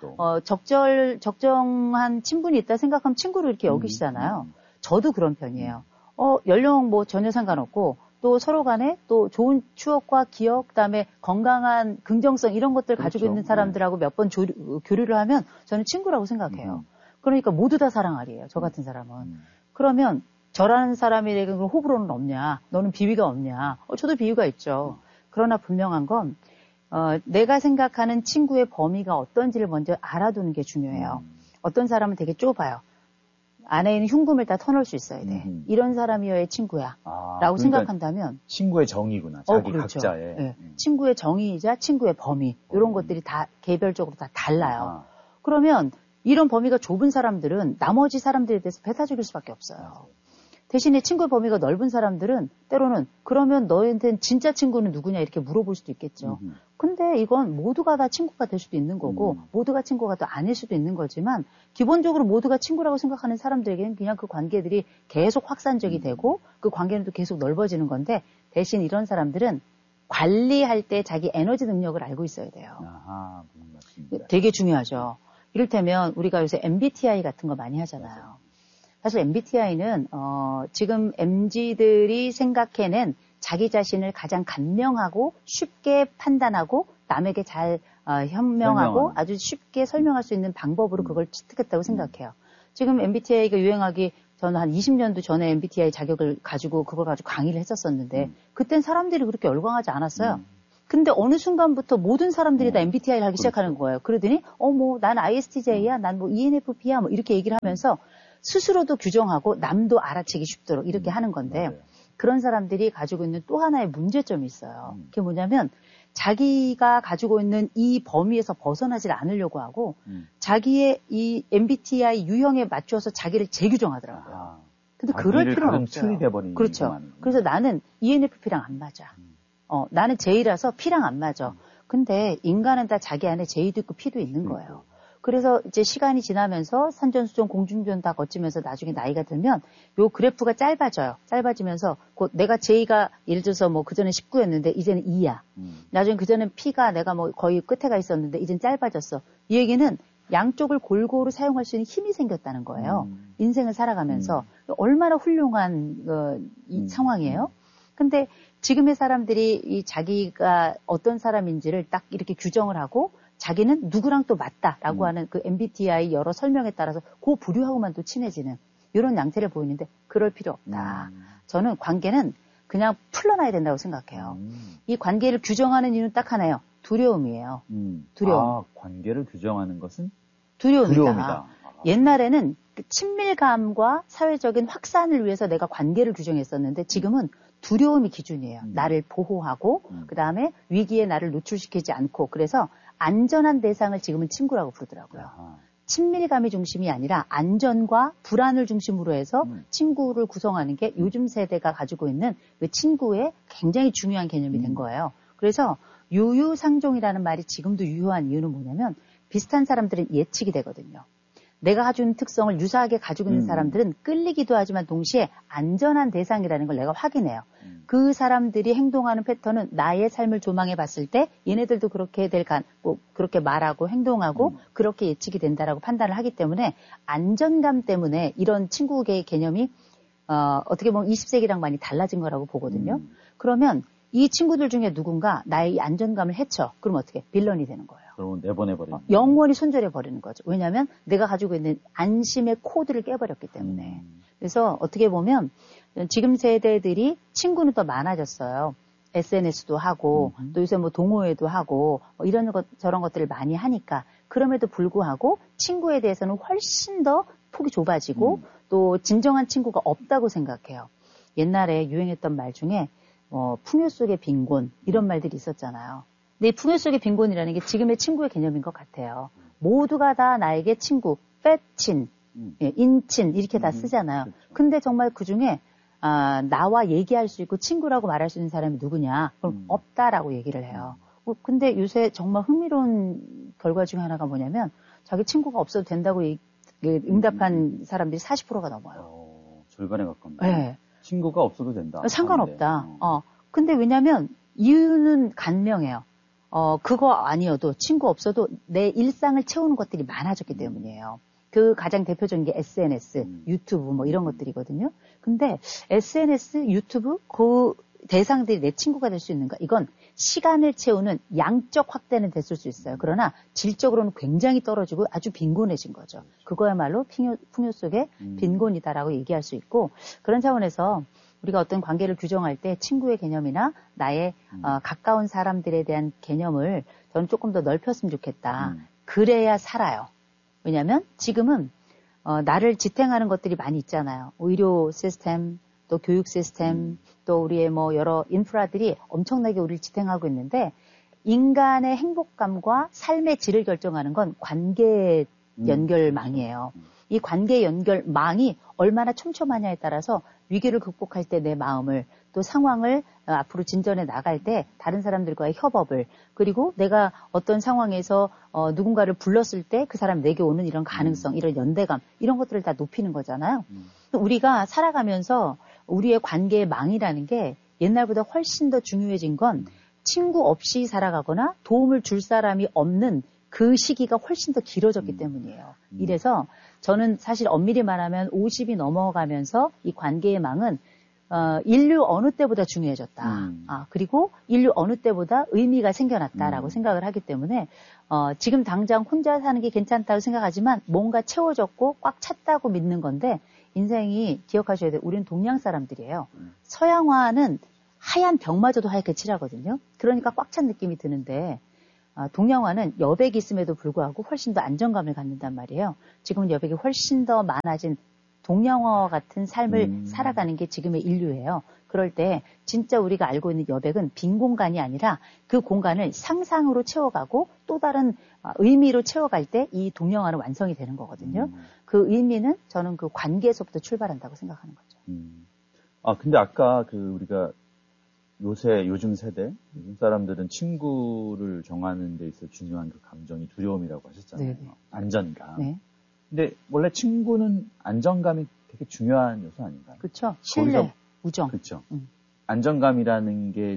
[SPEAKER 1] 적정한 친분이 있다 생각하면 친구로 이렇게 여기시잖아요. 저도 그런 편이에요. 연령 뭐 전혀 상관없고, 또 서로 간에 또 좋은 추억과 기억, 그다음에 건강한 긍정성 이런 것들 가지고 있는 사람들하고 몇 번 교류를 하면 저는 친구라고 생각해요. 그러니까 모두 다 사랑하리에요. 저 같은 사람은. 그러면 저라는 사람에게 호불호는 없냐? 너는 비위가 없냐? 저도 비위가 있죠. 그러나 분명한 건 내가 생각하는 친구의 범위가 어떤지를 먼저 알아두는 게 중요해요. 어떤 사람은 되게 좁아요. 안에 있는 흉금을 다 터놓을 수 있어야 돼. 이런 사람이어야 친구야. 라고 그러니까 생각한다면
[SPEAKER 2] 친구의 정의구나. 자기
[SPEAKER 1] 그렇죠.
[SPEAKER 2] 각자의.
[SPEAKER 1] 네. 친구의 정의이자 친구의 범위. 이런 것들이 다 개별적으로 다 달라요. 그러면 이런 범위가 좁은 사람들은 나머지 사람들에 대해서 배타적일 수밖에 없어요. 대신에 친구의 범위가 넓은 사람들은 때로는 그러면 너한테는 진짜 친구는 누구냐 이렇게 물어볼 수도 있겠죠. 근데 이건 모두가 다 친구가 될 수도 있는 거고 모두가 친구가 또 아닐 수도 있는 거지만 기본적으로 모두가 친구라고 생각하는 사람들에게는 그냥 그 관계들이 계속 확산적이 되고 그 관계는 또 계속 넓어지는 건데 대신 이런 사람들은 관리할 때 자기 에너지 능력을 알고 있어야 돼요.
[SPEAKER 2] 맞습니다.
[SPEAKER 1] 되게 중요하죠. 이를테면 우리가 요새 MBTI 같은 거 많이 하잖아요. 사실 MBTI는 지금 MZ들이 생각해낸 자기 자신을 가장 간명하고 쉽게 판단하고 남에게 잘 현명하고 아주 쉽게 설명할 수 있는 방법으로 그걸 취득했다고 생각해요. 지금 MBTI가 유행하기 저는 한 20년도 전에 MBTI 자격을 가지고 그걸 가지고 강의를 했었었는데 그땐 사람들이 그렇게 열광하지 않았어요. 근데 어느 순간부터 모든 사람들이 다 MBTI를 하기 시작하는 거예요. 그러더니 난 ISTJ야, 난 뭐 ENFP야, 뭐 이렇게 얘기를 하면서 스스로도 규정하고 남도 알아채기 쉽도록 이렇게 하는 건데
[SPEAKER 2] 맞아요.
[SPEAKER 1] 그런 사람들이 가지고 있는 또 하나의 문제점이 있어요. 그게 뭐냐면 자기가 가지고 있는 이 범위에서 벗어나질 않으려고 하고 자기의 이 MBTI 유형에 맞춰서 자기를 재규정하더라고요. 근데 그럴 필요는 없어요. 그렇죠. 그래서 나는 ENFP랑 안 맞아. 나는 J라서 P랑 안 맞아. 근데 인간은 다 자기 안에 J도 있고 P도 있는 거예요. 그래서 이제 시간이 지나면서 산전수전 공중전 다 거치면서 나중에 나이가 들면 요 그래프가 짧아져요. 짧아지면서 곧 내가 J가 예를 들어서 뭐 그전에 19였는데 이제는 2야. 나중에 그전엔 P가 내가 뭐 거의 끝에 가 있었는데 이젠 짧아졌어. 이 얘기는 양쪽을 골고루 사용할 수 있는 힘이 생겼다는 거예요. 인생을 살아가면서 얼마나 훌륭한 이 상황이에요. 근데 지금의 사람들이 이 자기가 어떤 사람인지를 딱 이렇게 규정을 하고 자기는 누구랑 또 맞다라고 하는 그 MBTI 여러 설명에 따라서 그 부류하고만 또 친해지는 이런 양태를 보이는데 그럴 필요 없다. 저는 관계는 그냥 풀러놔야 된다고 생각해요. 이 관계를 규정하는 이유는 딱 하나예요. 두려움이에요. 두려움.
[SPEAKER 2] 관계를 규정하는 것은?
[SPEAKER 1] 두려움이다. 옛날에는 그 친밀감과 사회적인 확산을 위해서 내가 관계를 규정했었는데 지금은 두려움이 기준이에요. 나를 보호하고 그다음에 위기에 나를 노출시키지 않고 그래서 안전한 대상을 지금은 친구라고 부르더라고요. 친밀감이 중심이 아니라 안전과 불안을 중심으로 해서 친구를 구성하는 게 요즘 세대가 가지고 있는 그 친구의 굉장히 중요한 개념이 된 거예요. 그래서 유유상종이라는 말이 지금도 유효한 이유는 뭐냐면 비슷한 사람들은 예측이 되거든요. 내가 가지고 있는 특성을 유사하게 가지고 있는 사람들은 끌리기도 하지만 동시에 안전한 대상이라는 걸 내가 확인해요. 그 사람들이 행동하는 패턴은 나의 삶을 조망해 봤을 때 얘네들도 그렇게 그렇게 말하고 행동하고 그렇게 예측이 된다라고 판단을 하기 때문에 안전감 때문에 이런 친구의 개념이 어떻게 보면 20세기랑 많이 달라진 거라고 보거든요. 그러면 이 친구들 중에 누군가 나의 이 안전감을 해쳐. 그럼 어떻게? 빌런이 되는 거예요.
[SPEAKER 2] 그러면 내보내버리는 거예요.
[SPEAKER 1] 영원히 손절해버리는 거죠. 왜냐하면 내가 가지고 있는 안심의 코드를 깨버렸기 때문에. 그래서 어떻게 보면 지금 세대들이 친구는 더 많아졌어요. SNS도 하고 또 요새 뭐 동호회도 하고 이런 것 저런 것들을 많이 하니까 그럼에도 불구하고 친구에 대해서는 훨씬 더 폭이 좁아지고 또 진정한 친구가 없다고 생각해요. 옛날에 유행했던 말 중에 풍요 속의 빈곤 이런 말들이 있었잖아요. 근데 이 풍요 속의 빈곤이라는 게 지금의 친구의 개념인 것 같아요. 모두가 다 나에게 친구, 빼친, 인친 이렇게 다 쓰잖아요.
[SPEAKER 2] 그렇죠.
[SPEAKER 1] 근데 정말 그중에 나와 얘기할 수 있고 친구라고 말할 수 있는 사람이 누구냐? 그럼 없다라고 얘기를 해요. 근데 요새 정말 흥미로운 결과 중에 하나가 뭐냐면 자기 친구가 없어도 된다고 응답한 사람들이 40%가 넘어요.
[SPEAKER 2] 절반에 가깝네요.
[SPEAKER 1] 네.
[SPEAKER 2] 친구가 없어도 된다.
[SPEAKER 1] 상관없다. 근데 왜냐면 이유는 간명해요. 그거 아니어도 친구 없어도 내 일상을 채우는 것들이 많아졌기 때문이에요. 그 가장 대표적인 게 SNS, 유튜브 뭐 이런 것들이거든요. 근데 SNS, 유튜브 그 대상들이 내 친구가 될 수 있는가? 이건 시간을 채우는 양적 확대는 됐을 수 있어요. 그러나 질적으로는 굉장히 떨어지고 아주 빈곤해진 거죠. 그거야말로 풍요 속의 빈곤이다라고 얘기할 수 있고 그런 차원에서 우리가 어떤 관계를 규정할 때 친구의 개념이나 나의 가까운 사람들에 대한 개념을 저는 조금 더 넓혔으면 좋겠다. 그래야 살아요. 왜냐하면 지금은 나를 지탱하는 것들이 많이 있잖아요. 의료 시스템, 또 교육 시스템, 또 우리의 뭐 여러 인프라들이 엄청나게 우리를 지탱하고 있는데 인간의 행복감과 삶의 질을 결정하는 건 관계 연결망이에요. 이 관계 연결망이 얼마나 촘촘하냐에 따라서 위기를 극복할 때 내 마음을 또 상황을 앞으로 진전해 나갈 때 다른 사람들과의 협업을 그리고 내가 어떤 상황에서 누군가를 불렀을 때 그 사람이 내게 오는 이런 가능성, 이런 연대감 이런 것들을 다 높이는 거잖아요. 우리가 살아가면서 우리의 관계의 망이라는 게 옛날보다 훨씬 더 중요해진 건 친구 없이 살아가거나 도움을 줄 사람이 없는 그 시기가 훨씬 더 길어졌기 때문이에요. 이래서 저는 사실 엄밀히 말하면 50이 넘어가면서 이 관계의 망은 인류 어느 때보다 중요해졌다. 그리고 인류 어느 때보다 의미가 생겨났다라고 생각을 하기 때문에 지금 당장 혼자 사는 게 괜찮다고 생각하지만 뭔가 채워졌고 꽉 찼다고 믿는 건데 인생이 기억하셔야 돼요. 우리는 동양 사람들이에요. 서양화는 하얀 벽마저도 하얗게 칠하거든요. 그러니까 꽉 찬 느낌이 드는데 동양화는 여백이 있음에도 불구하고 훨씬 더 안정감을 갖는단 말이에요. 지금은 여백이 훨씬 더 많아진 동양화와 같은 삶을 살아가는 게 지금의 인류예요. 그럴 때 진짜 우리가 알고 있는 여백은 빈 공간이 아니라 그 공간을 상상으로 채워가고 또 다른 의미로 채워갈 때 이 동양화는 완성이 되는 거거든요. 그 의미는 저는 그 관계에서부터 출발한다고 생각하는 거죠.
[SPEAKER 2] 근데 아까 우리가 요즘 세대, 요즘 사람들은 친구를 정하는 데 있어 중요한 그 감정이 두려움이라고 하셨잖아요. 네네. 안전감. 네. 근데 원래 친구는 안정감이 되게 중요한 요소 아닌가요?
[SPEAKER 1] 그렇죠. 신뢰, 우정.
[SPEAKER 2] 그렇죠. 안정감이라는 게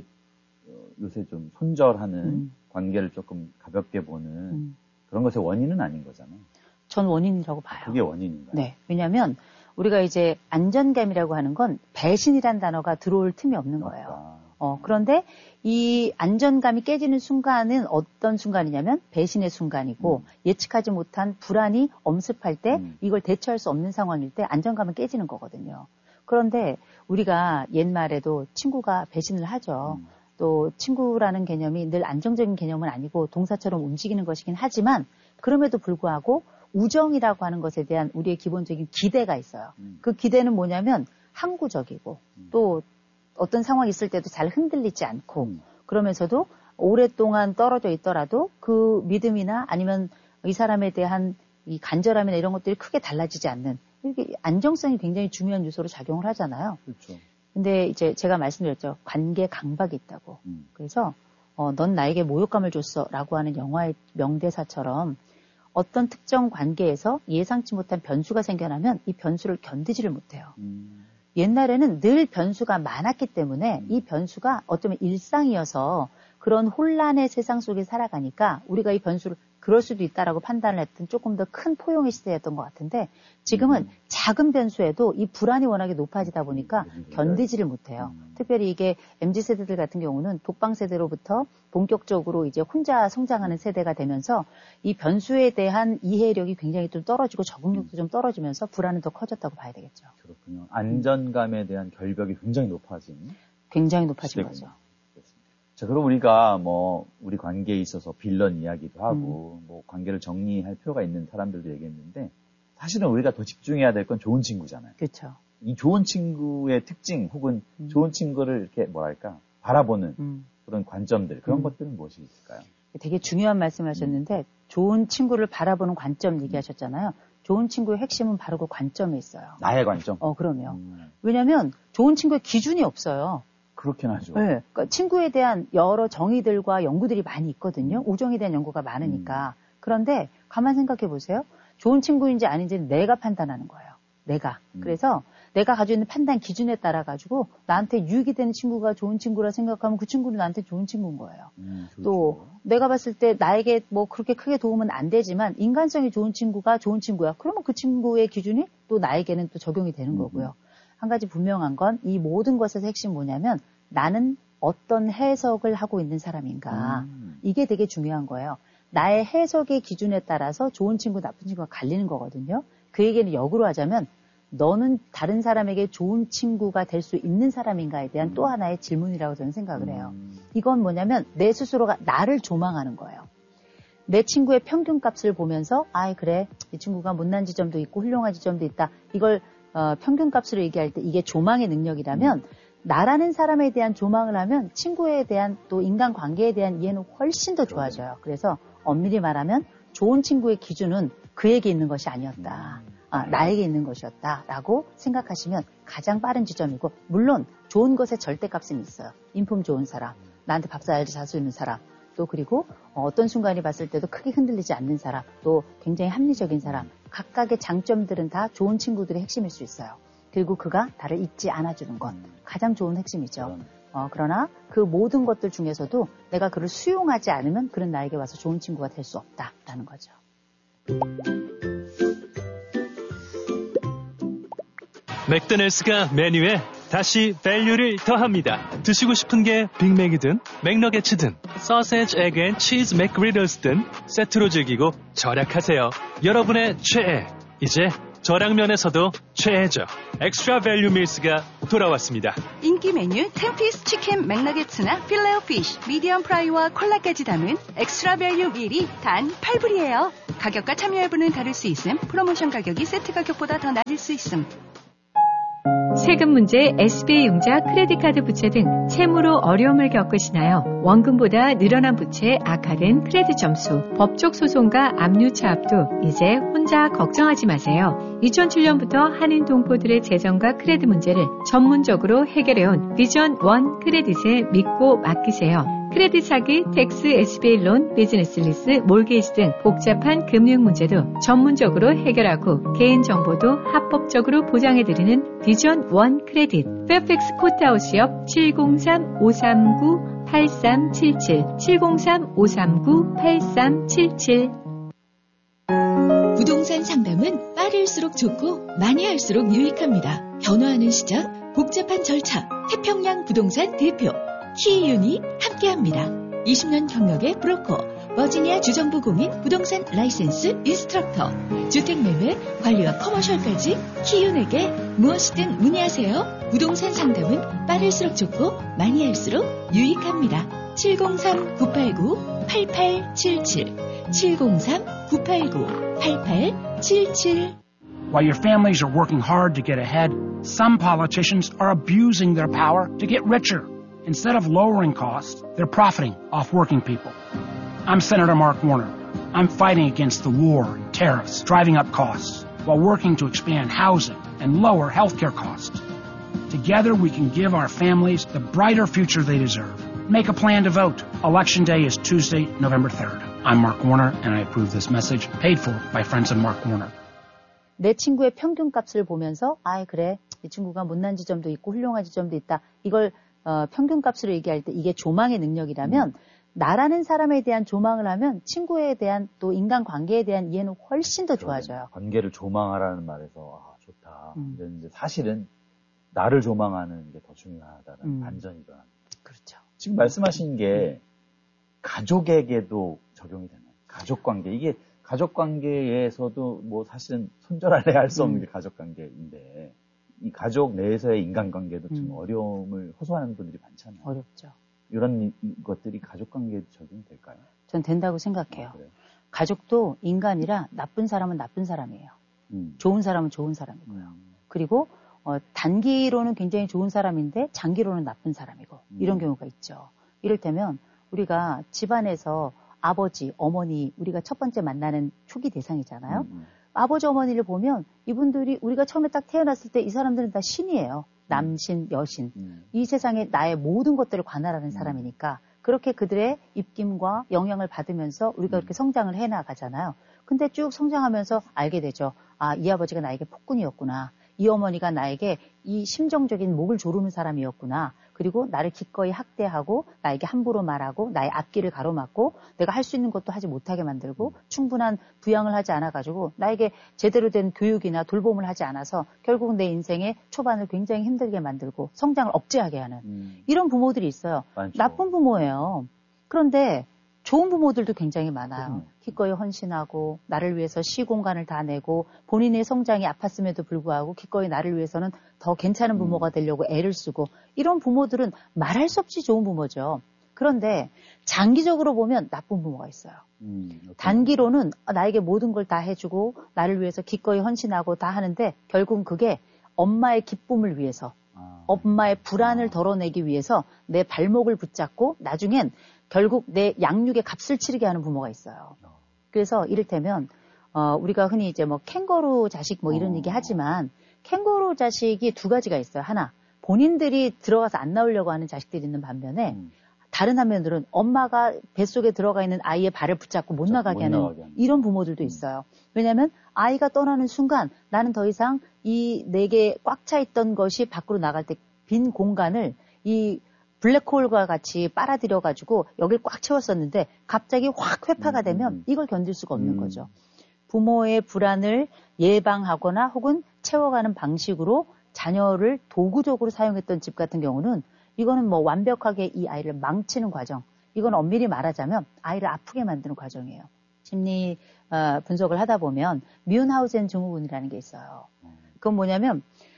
[SPEAKER 2] 요새 좀 손절하는 관계를 조금 가볍게 보는 그런 것의 원인은 아닌 거잖아요.
[SPEAKER 1] 전 원인이라고 봐요.
[SPEAKER 2] 그게 원인인가요?
[SPEAKER 1] 네. 왜냐하면 우리가 이제 안전감이라고 하는 건 배신이란 단어가 들어올 틈이 없는 거예요. 그런데 이 안전감이 깨지는 순간은 어떤 순간이냐면 배신의 순간이고 예측하지 못한 불안이 엄습할 때 이걸 대처할 수 없는 상황일 때 안전감은 깨지는 거거든요. 그런데 우리가 옛말에도 친구가 배신을 하죠. 또 친구라는 개념이 늘 안정적인 개념은 아니고 동사처럼 움직이는 것이긴 하지만 그럼에도 불구하고 우정이라고 하는 것에 대한 우리의 기본적인 기대가 있어요. 그 기대는 뭐냐면 항구적이고 또 어떤 상황이 있을 때도 잘 흔들리지 않고 그러면서도 오랫동안 떨어져 있더라도 그 믿음이나 아니면 이 사람에 대한 이 간절함이나 이런 것들이 크게 달라지지 않는 이렇게 안정성이 굉장히 중요한 요소로 작용을 하잖아요.
[SPEAKER 2] 그렇죠.
[SPEAKER 1] 근데 이제 제가 말씀드렸죠. 관계 강박이 있다고. 그래서 넌 나에게 모욕감을 줬어라고 하는 영화의 명대사처럼 어떤 특정 관계에서 예상치 못한 변수가 생겨나면 이 변수를 견디지를 못해요. 옛날에는 늘 변수가 많았기 때문에 이 변수가 어쩌면 일상이어서 그런 혼란의 세상 속에 살아가니까 우리가 이 변수를 그럴 수도 있다라고 판단을 했던 조금 더 큰 포용의 시대였던 것 같은데 지금은 작은 변수에도 이 불안이 워낙에 높아지다 보니까 견디지를 못해요. 특별히 이게 MZ세대들 같은 경우는 독방세대로부터 본격적으로 이제 혼자 성장하는 세대가 되면서 이 변수에 대한 이해력이 굉장히 좀 떨어지고 적응력도 좀 떨어지면서 불안은 더 커졌다고 봐야 되겠죠.
[SPEAKER 2] 그렇군요. 안전감에 대한 결벽이 굉장히 높아진
[SPEAKER 1] 거죠.
[SPEAKER 2] 자, 그럼 우리가 우리 관계에 있어서 빌런 이야기도 하고, 관계를 정리할 필요가 있는 사람들도 얘기했는데, 사실은 우리가 더 집중해야 될 건 좋은 친구잖아요.
[SPEAKER 1] 그렇죠.
[SPEAKER 2] 이 좋은 친구의 특징, 혹은 좋은 친구를 이렇게 바라보는 그런 관점들, 그런 것들은 무엇이 있을까요?
[SPEAKER 1] 되게 중요한 말씀을 하셨는데, 좋은 친구를 바라보는 관점 얘기하셨잖아요. 좋은 친구의 핵심은 바로 그 관점에 있어요.
[SPEAKER 2] 나의 관점?
[SPEAKER 1] 그럼요. 왜냐면, 좋은 친구의 기준이 없어요.
[SPEAKER 2] 그렇긴 하죠.
[SPEAKER 1] 네. 그러니까 친구에 대한 여러 정의들과 연구들이 많이 있거든요. 우정에 대한 연구가 많으니까. 그런데 가만 생각해 보세요. 좋은 친구인지 아닌지는 내가 판단하는 거예요. 내가. 그래서 내가 가지고 있는 판단 기준에 따라 가지고 나한테 유익이 되는 친구가 좋은 친구라 생각하면 그 친구는 나한테 좋은 친구인 거예요. 또 내가 봤을 때 나에게 그렇게 크게 도움은 안 되지만 인간성이 좋은 친구가 좋은 친구야. 그러면 그 친구의 기준이 또 나에게는 또 적용이 되는 거고요. 한 가지 분명한 건 이 모든 것의 핵심 뭐냐면 나는 어떤 해석을 하고 있는 사람인가. 이게 되게 중요한 거예요. 나의 해석의 기준에 따라서 좋은 친구, 나쁜 친구가 갈리는 거거든요. 그 얘기는 역으로 하자면 너는 다른 사람에게 좋은 친구가 될 수 있는 사람인가에 대한 또 하나의 질문이라고 저는 생각을 해요. 이건 뭐냐면 내 스스로가 나를 조망하는 거예요. 내 친구의 평균값을 보면서 그래, 이 친구가 못난 지점도 있고 훌륭한 지점도 있다. 이걸 평균값으로 얘기할 때 이게 조망의 능력이라면 나라는 사람에 대한 조망을 하면 친구에 대한 또 인간관계에 대한 이해는 훨씬 더 좋아져요. 그래서 엄밀히 말하면 좋은 친구의 기준은 그에게 있는 것이 아니었다. 나에게 있는 것이었다라고 생각하시면 가장 빠른 지점이고 물론 좋은 것에 절대값은 있어요. 인품 좋은 사람, 나한테 밥 잘 사주는 사람, 또 그리고 어떤 순간이 봤을 때도 크게 흔들리지 않는 사람, 또 굉장히 합리적인 사람, 각각의 장점들은 다 좋은 친구들의 핵심일 수 있어요. 그리고 그가 나를 잊지 않아주는 것, 가장 좋은 핵심이죠. 그러나 그 모든 것들 중에서도 내가 그를 수용하지 않으면 그는 나에게 와서 좋은 친구가 될 수 없다라는 거죠.
[SPEAKER 3] 맥도날드가 메뉴에 다시 밸류를 더합니다. 드시고 싶은 게 빅맥이든 맥너게츠든 소세지, 에그 앤 치즈 맥그리들스든 세트로 즐기고 절약하세요. 여러분의 최애, 이제 저량면에서도 최애죠. 엑스트라 밸류 밀스가 돌아왔습니다.
[SPEAKER 4] 인기 메뉴 10피스 치킨 맥너게츠나 필레오 피쉬, 미디엄 프라이와 콜라까지 담은 엑스트라 밸류 밀이 단 8불이에요. 가격과 참여 여부는 다를 수 있음. 프로모션 가격이 세트 가격보다 더 낮을 수 있음.
[SPEAKER 5] 세금 문제, SBA 융자, 크레딧 카드 부채 등 채무로 어려움을 겪으시나요? 원금보다 늘어난 부채, 악화된 크레딧 점수, 법적 소송과 압류 차압도 이제 혼자 걱정하지 마세요. 2007년부터 한인 동포들의 재정과 크레딧 문제를 전문적으로 해결해온 비전 원 크레딧에 믿고 맡기세요. 크레딧 사기, 텍스, SBA 론, 비즈니스 리스, 몰게이지 등 복잡한 금융 문제도 전문적으로 해결하고 개인 정보도 합법적으로 보장해드리는 비전 원 크레딧. 페어팩스 코트하우스 옆 703-539-8377, 703-539-8377.
[SPEAKER 6] 부동산 상담은 빠를수록 좋고 많이 할수록 유익합니다. 변화하는 시장, 복잡한 절차, 태평양 부동산 대표 키이윤이 함께합니다. 20년 경력의 브로커, 버지니아 주정부 공인 부동산 라이센스 인스트럭터, 주택매매, 관리와 커머셜까지 키이윤에게 무엇이든 문의하세요. 부동산 상담은 빠를수록 좋고 많이 할수록 유익합니다. 703-989-8877, 703-989-8877.
[SPEAKER 7] While your families are working hard to get ahead, some politicians are abusing their power to get richer. Instead of lowering costs, they're profiting off working people. I'm Senator Mark Warner. I'm fighting against the war and tariffs driving up costs while working to expand housing and lower healthcare costs. Together we can give our families the brighter future they deserve. Make a plan to vote. Election day is Tuesday, November 3rd. I'm Mark Warner and I approve this message paid for by friends of Mark Warner.
[SPEAKER 1] 내 친구의 평균값을 보면서 그래 이 친구가 못난 지점도 있고 훌륭한 지점도 있다. 이걸 평균값으로 얘기할 때 이게 조망의 능력이라면 나라는 사람에 대한 조망을 하면 친구에 대한 또 인간관계에 대한 이해는 훨씬 더 좋아져요.
[SPEAKER 2] 관계를 조망하라는 말에서 좋다. 근데 이제 사실은 나를 조망하는 게 더 중요하다는 반전이 일어납니다.
[SPEAKER 1] 그렇죠.
[SPEAKER 2] 지금 말씀하신 게 가족에게도 적용이 되나요? 가족관계. 이게 가족관계에서도 뭐 사실은 손절할래 할 수 없는 게 가족관계인데 이 가족 내에서의 인간관계도 좀 어려움을 호소하는 분들이 많잖아요.
[SPEAKER 1] 어렵죠.
[SPEAKER 2] 이런 것들이 가족관계에 적용이 될까요?
[SPEAKER 1] 전 된다고 생각해요. 가족도 인간이라 나쁜 사람은 나쁜 사람이에요. 좋은 사람은 좋은 사람이고요. 그리고 단기로는 굉장히 좋은 사람인데 장기로는 나쁜 사람이고 이런 경우가 있죠. 이를테면 우리가 집안에서 아버지, 어머니 우리가 첫 번째 만나는 초기 대상이잖아요. 아버지, 어머니를 보면 이분들이 우리가 처음에 딱 태어났을 때 이 사람들은 다 신이에요. 남신, 여신. 이 세상에 나의 모든 것들을 관할하는 사람이니까 그렇게 그들의 입김과 영향을 받으면서 우리가 그렇게 성장을 해나가잖아요. 근데 쭉 성장하면서 알게 되죠. 이 아버지가 나에게 폭군이었구나. 이 어머니가 나에게 이 심정적인 목을 조르는 사람이었구나. 그리고 나를 기꺼이 학대하고 나에게 함부로 말하고 나의 앞길을 가로막고 내가 할 수 있는 것도 하지 못하게 만들고 충분한 부양을 하지 않아가지고 나에게 제대로 된 교육이나 돌봄을 하지 않아서 결국 내 인생의 초반을 굉장히 힘들게 만들고 성장을 억제하게 하는 이런 부모들이 있어요.
[SPEAKER 2] 많죠.
[SPEAKER 1] 나쁜 부모예요. 그런데 좋은 부모들도 굉장히 많아요. 기꺼이 헌신하고 나를 위해서 시공간을 다 내고 본인의 성장이 아팠음에도 불구하고 기꺼이 나를 위해서는 더 괜찮은 부모가 되려고 애를 쓰고 이런 부모들은 말할 수 없이 좋은 부모죠. 그런데 장기적으로 보면 나쁜 부모가 있어요. 단기로는 나에게 모든 걸 다 해주고 나를 위해서 기꺼이 헌신하고 다 하는데 결국은 그게 엄마의 기쁨을 위해서 엄마의 불안을 덜어내기 위해서 내 발목을 붙잡고 나중엔 결국 내 양육의 값을 치르게 하는 부모가 있어요. 그래서 이를테면 우리가 흔히 이제 뭐 캥거루 자식 뭐 이런 얘기 하지만 캥거루 자식이 두 가지가 있어요. 하나, 본인들이 들어가서 안 나오려고 하는 자식들이 있는 반면에 다른 한면들은 엄마가 뱃속에 들어가 있는 아이의 발을 붙잡고 못 나가게 하는 이런 부모들도 있어요. 왜냐하면 아이가 떠나는 순간 나는 더 이상 이 내게 꽉 차 있던 것이 밖으로 나갈 때 빈 공간을 이 블랙홀과 같이 빨아들여가지고 여길 꽉 채웠었는데 갑자기 확 회파가 되면 이걸 견딜 수가 없는 거죠. 부모의 불안을 예방하거나 혹은 채워가는 방식으로 자녀를 도구적으로 사용했던 집 같은 경우는 이거는 뭐 완벽하게 이 아이를 망치는 과정. 이건 엄밀히 말하자면 아이를 아프게 만드는 과정이에요. 심리 분석을 하다 보면 뮌하우젠 증후군이라는 게 있어요. 그건 뭐냐면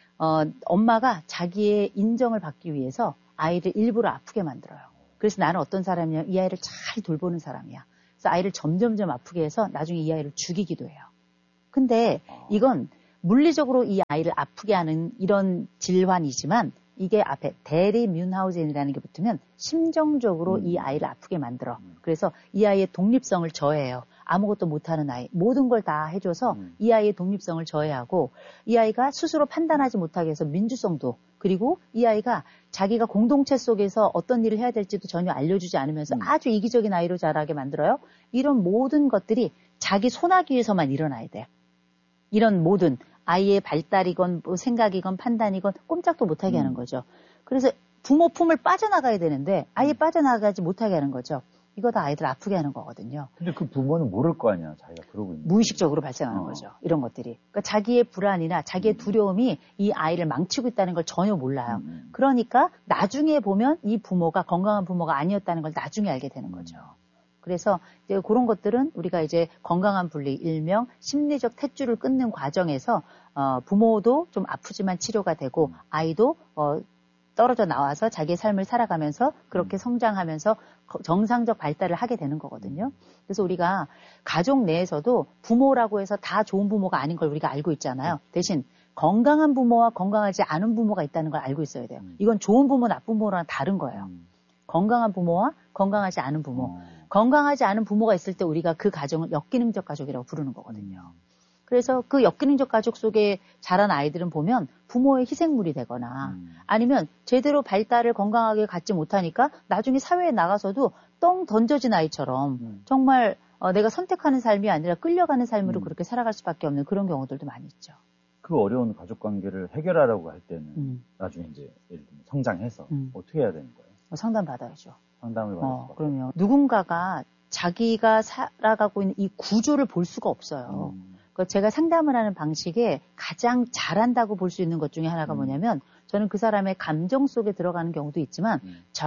[SPEAKER 1] 엄마가 자기의 인정을 받기 위해서 아이를 일부러 아프게 만들어요. 그래서 나는 어떤 사람이냐, 이 아이를 잘 돌보는 사람이야. 그래서 아이를 점점점 아프게 해서 나중에 이 아이를 죽이기도 해요. 근데 이건 물리적으로 이 아이를 아프게 하는 이런 질환이지만 이게 앞에 대리 뮌하우젠이라는 게 붙으면 심정적으로 이 아이를 아프게 만들어. 그래서 이 아이의 독립성을 저해해요. 아무것도 못하는 아이, 모든 걸 다 해줘서 이 아이의 독립성을 저해하고 이 아이가 스스로 판단하지 못하게 해서 민주성도, 그리고 이 아이가 자기가 공동체 속에서 어떤 일을 해야 될지도 전혀 알려주지 않으면서 아주 이기적인 아이로 자라게 만들어요. 이런 모든 것들이 자기 손아귀 위해서만 일어나야 돼요. 이런 모든 아이의 발달이건 뭐 생각이건 판단이건 꼼짝도 못하게 하는 거죠. 그래서 부모 품을 빠져나가야 되는데 아예 빠져나가지 못하게 하는 거죠. 이거 다 아이들 아프게 하는 거거든요.
[SPEAKER 2] 근데 그 부모는 모를 거 아니야, 자기가 그러고 있는.
[SPEAKER 1] 무의식적으로 발생하는 거죠. 이런 것들이. 그러니까 자기의 불안이나 자기의 두려움이 이 아이를 망치고 있다는 걸 전혀 몰라요. 그러니까 나중에 보면 이 부모가 건강한 부모가 아니었다는 걸 나중에 알게 되는 거죠. 그래서 이제 그런 것들은 우리가 이제 건강한 분리, 일명 심리적 탯줄을 끊는 과정에서 부모도 좀 아프지만 치료가 되고 아이도 떨어져 나와서 자기의 삶을 살아가면서 그렇게 성장하면서 정상적 발달을 하게 되는 거거든요. 그래서 우리가 가족 내에서도 부모라고 해서 다 좋은 부모가 아닌 걸 우리가 알고 있잖아요. 대신 건강한 부모와 건강하지 않은 부모가 있다는 걸 알고 있어야 돼요. 이건 좋은 부모, 나쁜 부모랑 다른 거예요. 건강한 부모와 건강하지 않은 부모. 건강하지 않은 부모가 있을 때 우리가 그 가정을 역기능적 가족이라고 부르는 거거든요. 그래서 그 역기능적 가족 속에 자란 아이들은 보면 부모의 희생물이 되거나 아니면 제대로 발달을 건강하게 갖지 못하니까 나중에 사회에 나가서도 똥 던져진 아이처럼 정말 내가 선택하는 삶이 아니라 끌려가는 삶으로 그렇게 살아갈 수밖에 없는 그런 경우들도 많이 있죠.
[SPEAKER 2] 그 어려운 가족 관계를 해결하라고 할 때는 나중에 이제 예를 들면 성장해서 어떻게 해야 되는 거예요?
[SPEAKER 1] 상담 받아야죠.
[SPEAKER 2] 상담을 받아서.
[SPEAKER 1] 그러면 누군가가 자기가 살아가고 있는 이 구조를 볼 수가 없어요. 그러니까 제가 상담을 하는 방식에 가장 잘한다고 볼 수 있는 것 중에 하나가 뭐냐면 저는 그 사람의 감정 속에 들어가는 경우도 있지만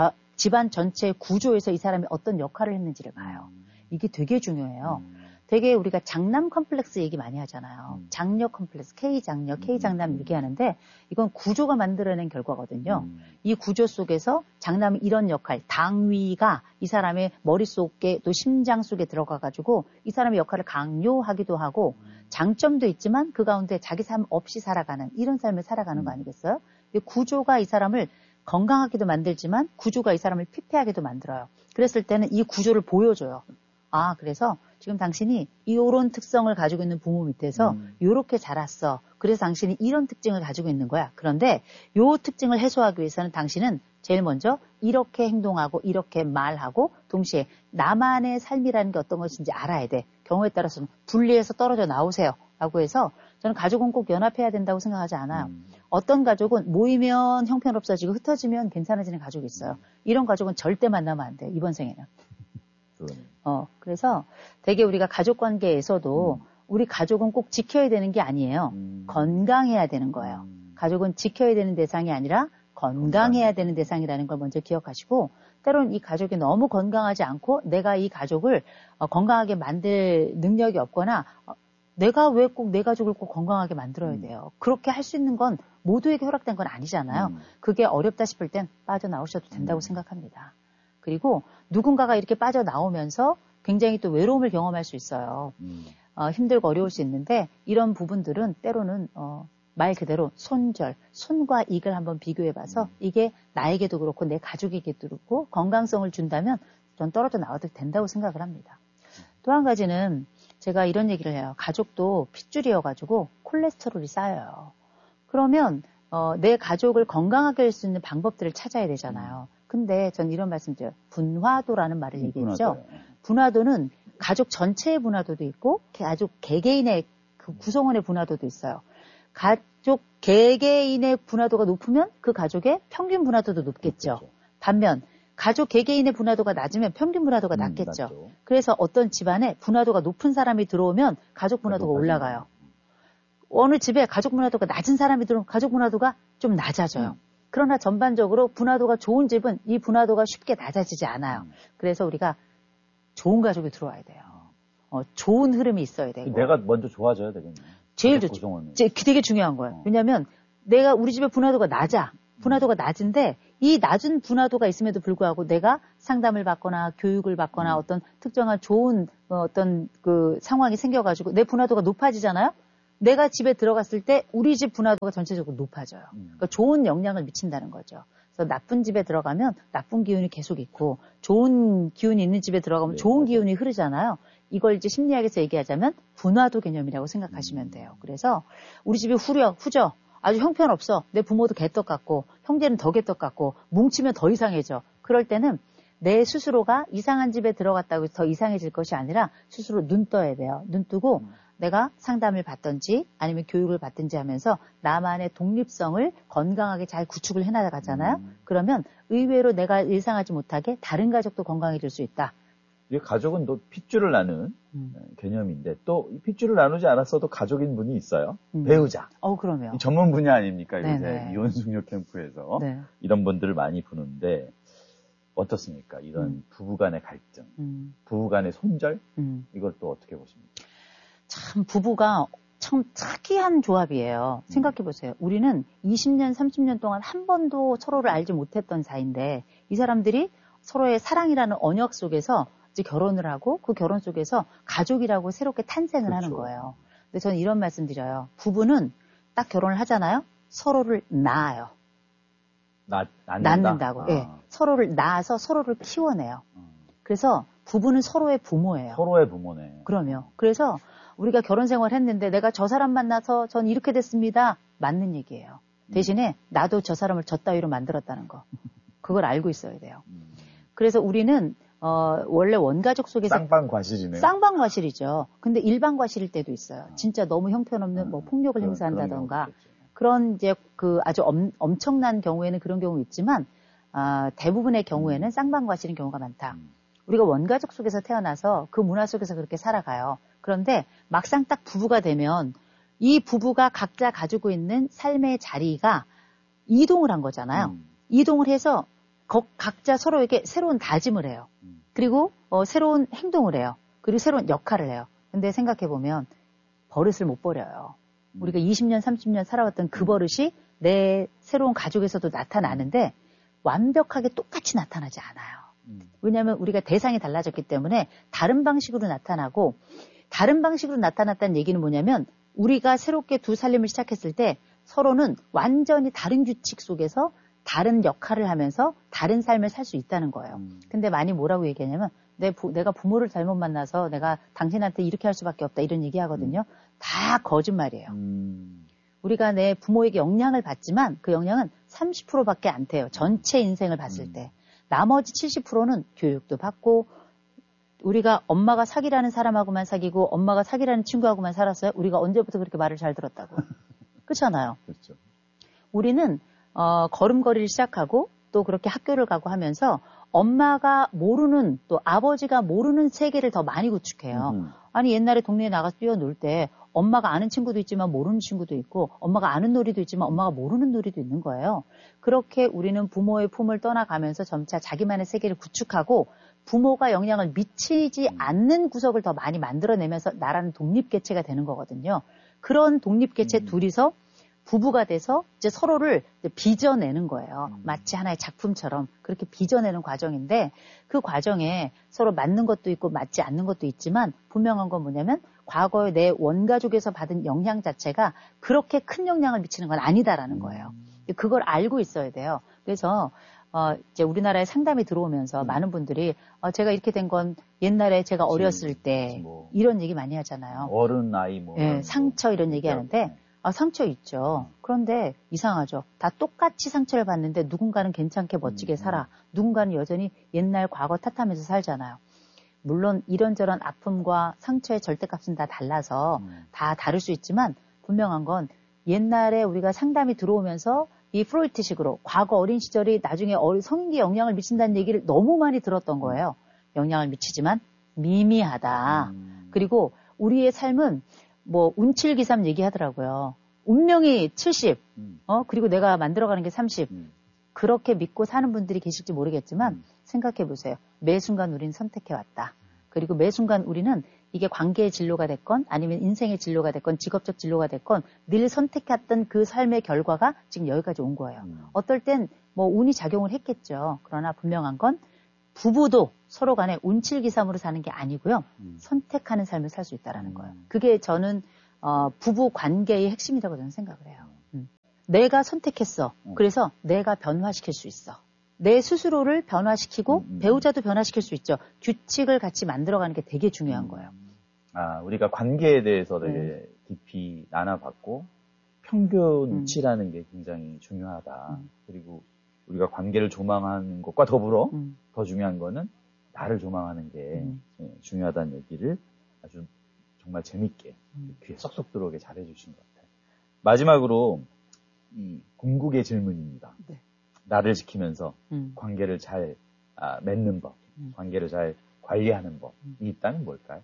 [SPEAKER 1] 집안 전체의 구조에서 이 사람이 어떤 역할을 했는지를 봐요. 이게 되게 중요해요. 되게 우리가 장남 컴플렉스 얘기 많이 하잖아요. 장녀 컴플렉스, K장녀, K장남 얘기하는데 이건 구조가 만들어낸 결과거든요. 이 구조 속에서 장남이 이런 역할, 당위가 이 사람의 머릿속에 또 심장 속에 들어가가지고 이 사람의 역할을 강요하기도 하고 장점도 있지만 그 가운데 자기 삶 없이 살아가는 이런 삶을 살아가는 거 아니겠어요? 구조가 이 사람을 건강하게도 만들지만 구조가 이 사람을 피폐하게도 만들어요. 그랬을 때는 이 구조를 보여줘요. 아, 그래서 지금 당신이 이런 특성을 가지고 있는 부모 밑에서 이렇게 자랐어. 그래서 당신이 이런 특징을 가지고 있는 거야. 그런데 이 특징을 해소하기 위해서는 당신은 제일 먼저 이렇게 행동하고 이렇게 말하고 동시에 나만의 삶이라는 게 어떤 것인지 알아야 돼. 경우에 따라서는 분리해서 떨어져 나오세요. 라고 해서 저는 가족은 꼭 연합해야 된다고 생각하지 않아요. 어떤 가족은 모이면 형편없어지고 흩어지면 괜찮아지는 가족이 있어요. 이런 가족은 절대 만나면 안 돼요. 이번 생에는. 그래서 되게 우리가 가족 관계에서도 우리 가족은 꼭 지켜야 되는 게 아니에요. 건강해야 되는 거예요. 가족은 지켜야 되는 대상이 아니라 건강해야 되는 대상이라는 걸 먼저 기억하시고 때로는 이 가족이 너무 건강하지 않고 내가 이 가족을 건강하게 만들 능력이 없거나 내가 왜 꼭 내 가족을 꼭 건강하게 만들어야 돼요. 그렇게 할 수 있는 건 모두에게 허락된 건 아니잖아요. 그게 어렵다 싶을 땐 빠져나오셔도 된다고 생각합니다. 그리고 누군가가 이렇게 빠져나오면서 굉장히 또 외로움을 경험할 수 있어요. 힘들고 어려울 수 있는데 이런 부분들은 때로는 말 그대로 손과 익을 한번 비교해봐서 이게 나에게도 그렇고 내 가족에게도 그렇고 건강성을 준다면 전 떨어져 나와도 된다고 생각을 합니다. 또 한 가지는 제가 이런 얘기를 해요. 가족도 핏줄이어가지고 콜레스테롤이 쌓여요. 그러면 내 가족을 건강하게 할 수 있는 방법들을 찾아야 되잖아요. 근데 전 이런 말씀 드려요. 분화도라는 말을 얘기했죠. 분화도는 가족 전체의 분화도도 있고 가족 개개인의 그 구성원의 분화도도 있어요. 가족 개개인의 분화도가 높으면 그 가족의 평균 분화도도 높겠죠. 반면 가족 개개인의 분화도가 낮으면 평균 분화도가 낮겠죠. 낮죠. 그래서 어떤 집안에 분화도가 높은 사람이 들어오면 가족 분화도가 올라가요. 어느 집에 가족 분화도가 낮은 사람이 들어오면 가족 분화도가 좀 낮아져요. 그러나 전반적으로 분화도가 좋은 집은 이 분화도가 쉽게 낮아지지 않아요. 그래서 우리가 좋은 가족이 들어와야 돼요. 좋은 흐름이 있어야 되고.
[SPEAKER 2] 내가 먼저 좋아져야 되겠네.
[SPEAKER 1] 제일 좋죠. 되게 중요한 거예요. 왜냐하면 내가 우리 집의 분화도가 낮아. 분화도가 낮은데 이 낮은 분화도가 있음에도 불구하고 내가 상담을 받거나 교육을 받거나 어떤 특정한 좋은 어떤 그 상황이 생겨가지고 내 분화도가 높아지잖아요. 내가 집에 들어갔을 때 우리 집 분화도가 전체적으로 높아져요. 그러니까 좋은 영향을 미친다는 거죠. 그래서 나쁜 집에 들어가면 나쁜 기운이 계속 있고 좋은 기운이 있는 집에 들어가면 좋은 기운이 흐르잖아요. 이걸 이제 심리학에서 얘기하자면 분화도 개념이라고 생각하시면 돼요. 그래서 우리 집이 후져. 아주 형편없어. 내 부모도 개떡 같고 형제는 더 개떡 같고 뭉치면 더 이상해져. 그럴 때는 내 스스로가 이상한 집에 들어갔다고 더 이상해질 것이 아니라 스스로 눈 떠야 돼요. 눈 뜨고 내가 상담을 받든지 아니면 교육을 받든지 하면서 나만의 독립성을 건강하게 잘 구축을 해나가잖아요. 그러면 의외로 내가 예상하지 못하게 다른 가족도 건강해질 수 있다.
[SPEAKER 2] 가족은 또 핏줄을 나누는 개념인데 또 핏줄을 나누지 않았어도 가족인 분이 있어요. 배우자.
[SPEAKER 1] 그러면.
[SPEAKER 2] 전문 분야 아닙니까? 요새 이혼숙녀 캠프에서
[SPEAKER 1] 네.
[SPEAKER 2] 이런 분들을 많이 부르는데 어떻습니까? 이런 부부간의 갈등, 부부간의 손절 이걸 또 어떻게 보십니까?
[SPEAKER 1] 참 부부가 참 특이한 조합이에요. 생각해보세요. 우리는 20년, 30년 동안 한 번도 서로를 알지 못했던 사이인데 이 사람들이 서로의 사랑이라는 언역 속에서 이제 결혼을 하고 그 결혼 속에서 가족이라고 새롭게 탄생을 하는 거예요. 근데 저는 이런 말씀 드려요. 부부는 딱 결혼을 하잖아요. 서로를 낳아요. 낳는다고. 예. 서로를 낳아서 서로를 키워내요. 그래서 부부는 서로의 부모예요.
[SPEAKER 2] 서로의 부모네.
[SPEAKER 1] 그럼요. 그래서 우리가 결혼 생활을 했는데 내가 저 사람 만나서 전 이렇게 됐습니다. 맞는 얘기예요. 대신에 나도 저 사람을 저 따위로 만들었다는 거. 그걸 알고 있어야 돼요. 그래서 우리는 원래 원가족 속에서
[SPEAKER 2] 쌍방과실이네요.
[SPEAKER 1] 쌍방과실이죠. 근데 일방과실일 때도 있어요. 진짜 너무 형편없는 뭐 폭력을 행사한다던가 그런 이제 그 아주 엄청난 경우에는 그런 경우 있지만 대부분의 경우에는 쌍방과실인 경우가 많다. 우리가 원가족 속에서 태어나서 그 문화 속에서 그렇게 살아가요. 그런데 막상 딱 부부가 되면 이 부부가 각자 가지고 있는 삶의 자리가 이동을 한 거잖아요. 이동을 해서 각자 서로에게 새로운 다짐을 해요. 그리고 새로운 행동을 해요. 그리고 새로운 역할을 해요. 근데 생각해보면 버릇을 못 버려요. 우리가 20년, 30년 살아왔던 그 버릇이 내 새로운 가족에서도 나타나는데 완벽하게 똑같이 나타나지 않아요. 왜냐하면 우리가 대상이 달라졌기 때문에 다른 방식으로 나타나고 다른 방식으로 나타났다는 얘기는 뭐냐면 우리가 새롭게 두 살림을 시작했을 때 서로는 완전히 다른 규칙 속에서 다른 역할을 하면서 다른 삶을 살 수 있다는 거예요. 근데 많이 뭐라고 얘기하냐면 내가 부모를 잘못 만나서 내가 당신한테 이렇게 할 수밖에 없다 이런 얘기 하거든요. 다 거짓말이에요. 우리가 내 부모에게 영향을 받지만 그 영향은 30%밖에 안 돼요. 전체 인생을 봤을 때. 나머지 70%는 교육도 받고 우리가 엄마가 사귀라는 사람하고만 사귀고 엄마가 사귀라는 친구하고만 살았어요. 우리가 언제부터 그렇게 말을 잘 들었다고. 그렇잖아요.
[SPEAKER 2] 그렇죠.
[SPEAKER 1] 우리는 걸음걸이를 시작하고 또 그렇게 학교를 가고 하면서 엄마가 모르는 또 아버지가 모르는 세계를 더 많이 구축해요. 아니 옛날에 동네에 나가서 뛰어놀 때 엄마가 아는 친구도 있지만 모르는 친구도 있고 엄마가 아는 놀이도 있지만 엄마가 모르는 놀이도 있는 거예요. 그렇게 우리는 부모의 품을 떠나가면서 점차 자기만의 세계를 구축하고 부모가 영향을 미치지 않는 구석을 더 많이 만들어내면서 나라는 독립개체가 되는 거거든요. 그런 독립개체 둘이서 부부가 돼서 이제 서로를 이제 빚어내는 거예요. 마치 하나의 작품처럼 그렇게 빚어내는 과정인데 그 과정에 서로 맞는 것도 있고 맞지 않는 것도 있지만 분명한 건 뭐냐면 과거에 내 원가족에서 받은 영향 자체가 그렇게 큰 영향을 미치는 건 아니다라는 거예요. 그걸 알고 있어야 돼요. 그래서 이제 우리나라에 상담이 들어오면서 많은 분들이 제가 이렇게 된 건 옛날에 제가 어렸을 때 이런 얘기 많이 하잖아요.
[SPEAKER 2] 어른 나이 뭐
[SPEAKER 1] 네, 상처 이런 얘기 하는데 상처 있죠. 그런데 이상하죠. 다 똑같이 상처를 받는데 누군가는 괜찮게 멋지게 살아. 누군가는 여전히 옛날 과거 탓하면서 살잖아요. 물론 이런저런 아픔과 상처의 절대값은 다 달라서 다 다를 수 있지만 분명한 건 옛날에 우리가 상담이 들어오면서 이 프로이트식으로 과거 어린 시절이 나중에 성인기에 영향을 미친다는 얘기를 너무 많이 들었던 거예요. 영향을 미치지만 미미하다. 그리고 우리의 삶은 뭐 운칠기삼 얘기하더라고요. 운명이 70, 그리고 내가 만들어가는 게 30. 그렇게 믿고 사는 분들이 계실지 모르겠지만 생각해 보세요. 매 순간 우리는 선택해왔다. 그리고 매 순간 우리는 이게 관계의 진로가 됐건 아니면 인생의 진로가 됐건 직업적 진로가 됐건 늘 선택했던 그 삶의 결과가 지금 여기까지 온 거예요. 어떨 땐 뭐 운이 작용을 했겠죠. 그러나 분명한 건 부부도 서로 간에 운칠기삼으로 사는 게 아니고요. 선택하는 삶을 살 수 있다는 거예요. 그게 저는 부부 관계의 핵심이라고 저는 생각을 해요. 내가 선택했어. 그래서 내가 변화시킬 수 있어. 내 스스로를 변화시키고 배우자도 변화시킬 수 있죠. 규칙을 같이 만들어가는 게 되게 중요한 거예요.
[SPEAKER 2] 우리가 관계에 대해서 되게 깊이 나눠봤고 평균치라는 게 굉장히 중요하다. 그리고 우리가 관계를 조망하는 것과 더불어 더 중요한 거는 나를 조망하는 게 중요하다는 얘기를 아주 정말 재밌게 귀에 쏙쏙 들어오게 잘해주신 것 같아요. 마지막으로 이 궁극의 질문입니다. 네. 나를 지키면서 관계를 잘 맺는 법, 관계를 잘 관리하는 법이 있다면 뭘까요?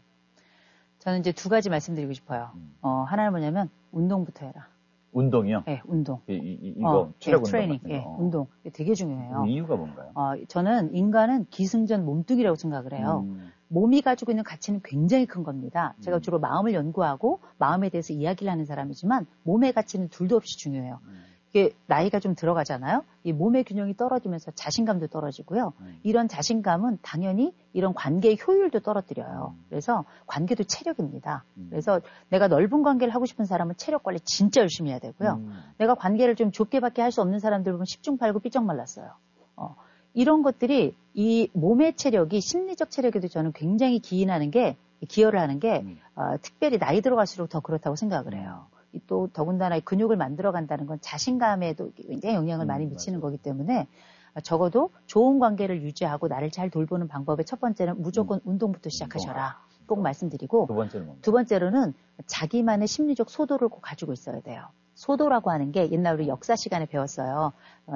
[SPEAKER 1] 저는 이제 두 가지 말씀드리고 싶어요. 하나는 뭐냐면 운동부터 해라.
[SPEAKER 2] 운동이요?
[SPEAKER 1] 네, 운동.
[SPEAKER 2] 이거 체력 운동
[SPEAKER 1] 트레이닝,
[SPEAKER 2] 같은 거.
[SPEAKER 1] 운동. 이게 되게 중요해요.
[SPEAKER 2] 이유가 뭔가요?
[SPEAKER 1] 저는 인간은 기승전 몸뚱이라고 생각을 해요. 몸이 가지고 있는 가치는 굉장히 큰 겁니다. 제가 주로 마음을 연구하고 마음에 대해서 이야기를 하는 사람이지만 몸의 가치는 둘도 없이 중요해요. 이게 나이가 좀 들어가잖아요. 이 몸의 균형이 떨어지면서 자신감도 떨어지고요. 이런 자신감은 당연히 이런 관계의 효율도 떨어뜨려요. 그래서 관계도 체력입니다. 그래서 내가 넓은 관계를 하고 싶은 사람은 체력 관리 진짜 열심히 해야 되고요. 내가 관계를 좀 좁게밖에 할 수 없는 사람들 보면 10중 8구 삐쩍 말랐어요. 이런 것들이 이 몸의 체력이 심리적 체력에도 저는 굉장히 기여를 하는 게 특별히 나이 들어갈수록 더 그렇다고 생각을 해요. 또 더군다나 근육을 만들어간다는 건 자신감에도 굉장히 영향을 많이 미치는 거기 때문에 적어도 좋은 관계를 유지하고 나를 잘 돌보는 방법의 첫 번째는 무조건 운동부터 시작하셔라. 꼭 말씀드리고 두 번째로는 자기만의 심리적 소도를 꼭 가지고 있어야 돼요. 소도라고 하는 게 옛날 우리 역사 시간에 배웠어요.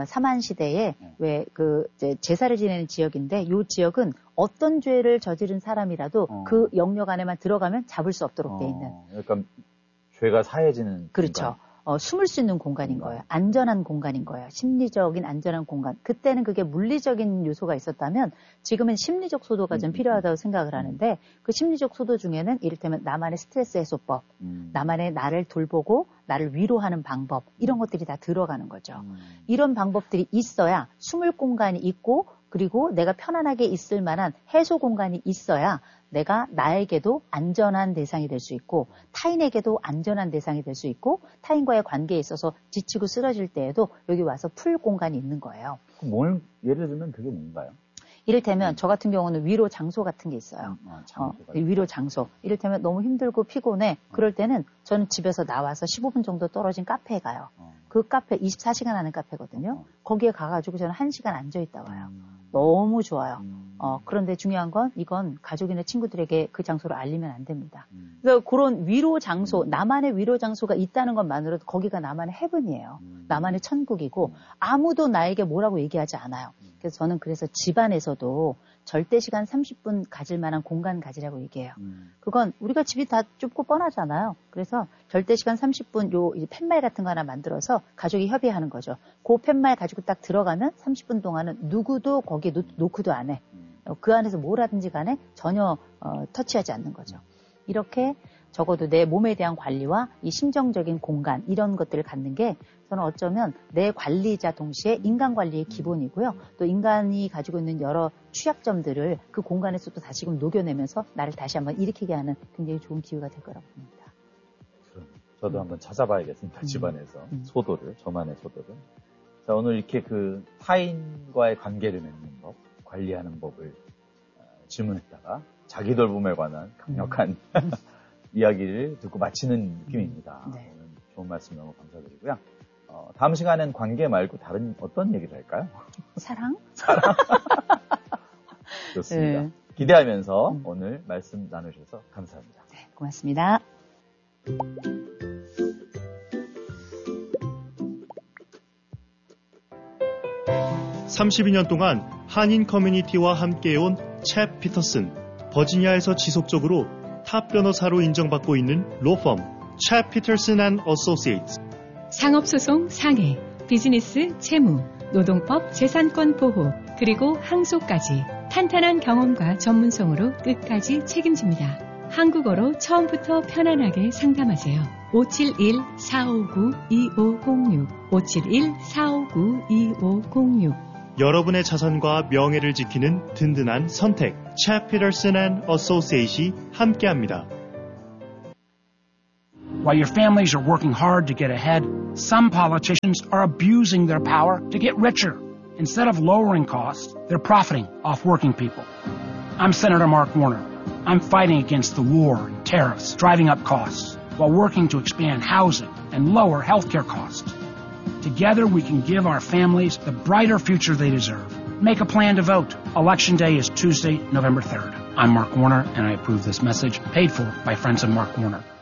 [SPEAKER 1] 삼한시대에 왜 제사를 지내는 지역인데 이 지역은 어떤 죄를 저지른 사람이라도 그 영역 안에만 들어가면 잡을 수 없도록 돼 있는.
[SPEAKER 2] 그러니까 죄가 사해지는
[SPEAKER 1] 그렇죠. 숨을 수 있는 공간인 거예요. 안전한 공간인 거예요. 심리적인 안전한 공간. 그때는 그게 물리적인 요소가 있었다면 지금은 심리적 소도가 좀 필요하다고 생각을 하는데 그 심리적 소도 중에는 이를테면 나만의 스트레스 해소법, 나만의 나를 돌보고 나를 위로하는 방법 이런 것들이 다 들어가는 거죠. 이런 방법들이 있어야 숨을 공간이 있고 그리고 내가 편안하게 있을 만한 해소 공간이 있어야 내가 나에게도 안전한 대상이 될 수 있고 타인에게도 안전한 대상이 될 수 있고 타인과의 관계에 있어서 지치고 쓰러질 때에도 여기 와서 풀 공간이 있는 거예요.
[SPEAKER 2] 뭘 예를 들면 그게 뭔가요?
[SPEAKER 1] 이를테면 저 같은 경우는 위로 장소 같은 게 있어요. 위로 장소. 이를테면 너무 힘들고 피곤해. 그럴 때는 저는 집에서 나와서 15분 정도 떨어진 카페에 가요. 그 카페 24시간 하는 카페거든요. 거기에 가가지고 저는 1시간 앉아있다 와요. 너무 좋아요. 그런데 중요한 건 이건 가족이나 친구들에게 그 장소를 알리면 안 됩니다. 그래서 그런 위로 장소, 나만의 위로 장소가 있다는 것만으로도 거기가 나만의 헤븐이에요. 나만의 천국이고 아무도 나에게 뭐라고 얘기하지 않아요. 그래서 저는 그래서 집안에서도 절대 시간 30분 가질 만한 공간 가지라고 얘기해요. 그건 우리가 집이 다 좁고 뻔하잖아요. 그래서 절대 시간 30분 요 팻말 같은 거 하나 만들어서 가족이 협의하는 거죠. 그 팻말 가지고 딱 들어가면 30분 동안은 누구도 거기에 놓고도 안 해. 그 안에서 뭘 하든지 간에 전혀 터치하지 않는 거죠. 이렇게 적어도 내 몸에 대한 관리와 이 심정적인 공간 이런 것들을 갖는 게 저는 어쩌면 내 관리자 동시에 인간 관리의 기본이고요. 또 인간이 가지고 있는 여러 취약점들을 그 공간에서 또 다시금 녹여내면서 나를 다시 한번 일으키게 하는 굉장히 좋은 기회가 될 거라고 봅니다.
[SPEAKER 2] 저도 한번 찾아봐야겠습니다. 집안에서 소도를, 저만의 소도를. 자, 오늘 이렇게 그 타인과의 관계를 맺는 법, 관리하는 법을 질문했다가 자기 돌봄에 관한 강력한 이야기를 듣고 마치는 느낌입니다.
[SPEAKER 1] 네.
[SPEAKER 2] 오늘 좋은 말씀 너무 감사드리고요. 다음 시간엔 관계 말고 다른 어떤 얘기를 할까요?
[SPEAKER 1] 사랑?
[SPEAKER 2] 좋습니다. 네. 기대하면서 오늘 말씀 나누셔서 감사합니다.
[SPEAKER 1] 네, 고맙습니다.
[SPEAKER 8] 32년 동안 한인 커뮤니티와 함께해온 챕 피터슨, 버지니아에서 지속적으로 탑 변호사로 인정받고 있는 로펌 챕 피터슨 앤 어소시에이츠.
[SPEAKER 5] 상업소송 상해, 비즈니스 채무, 노동법 재산권 보호, 그리고 항소까지 탄탄한 경험과 전문성으로 끝까지 책임집니다. 한국어로 처음부터 편안하게 상담하세요. 571-459-2506 571-459-2506
[SPEAKER 8] 여러분의 자산과 명예를 지키는 든든한 선택. 챕 피터슨 앤 어소시에이트이 함께합니다.
[SPEAKER 7] While your families are working hard to get ahead, some politicians are abusing their power to get richer. Instead of lowering costs, they're profiting off working people. I'm Senator Mark Warner. I'm fighting against the war and tariffs, driving up costs, while working to expand housing and lower healthcare costs. Together, we can give our families the brighter future they deserve. Make a plan to vote. Election Day is Tuesday, November 3rd. I'm Mark Warner, and I approve this message, paid for by friends of Mark Warner.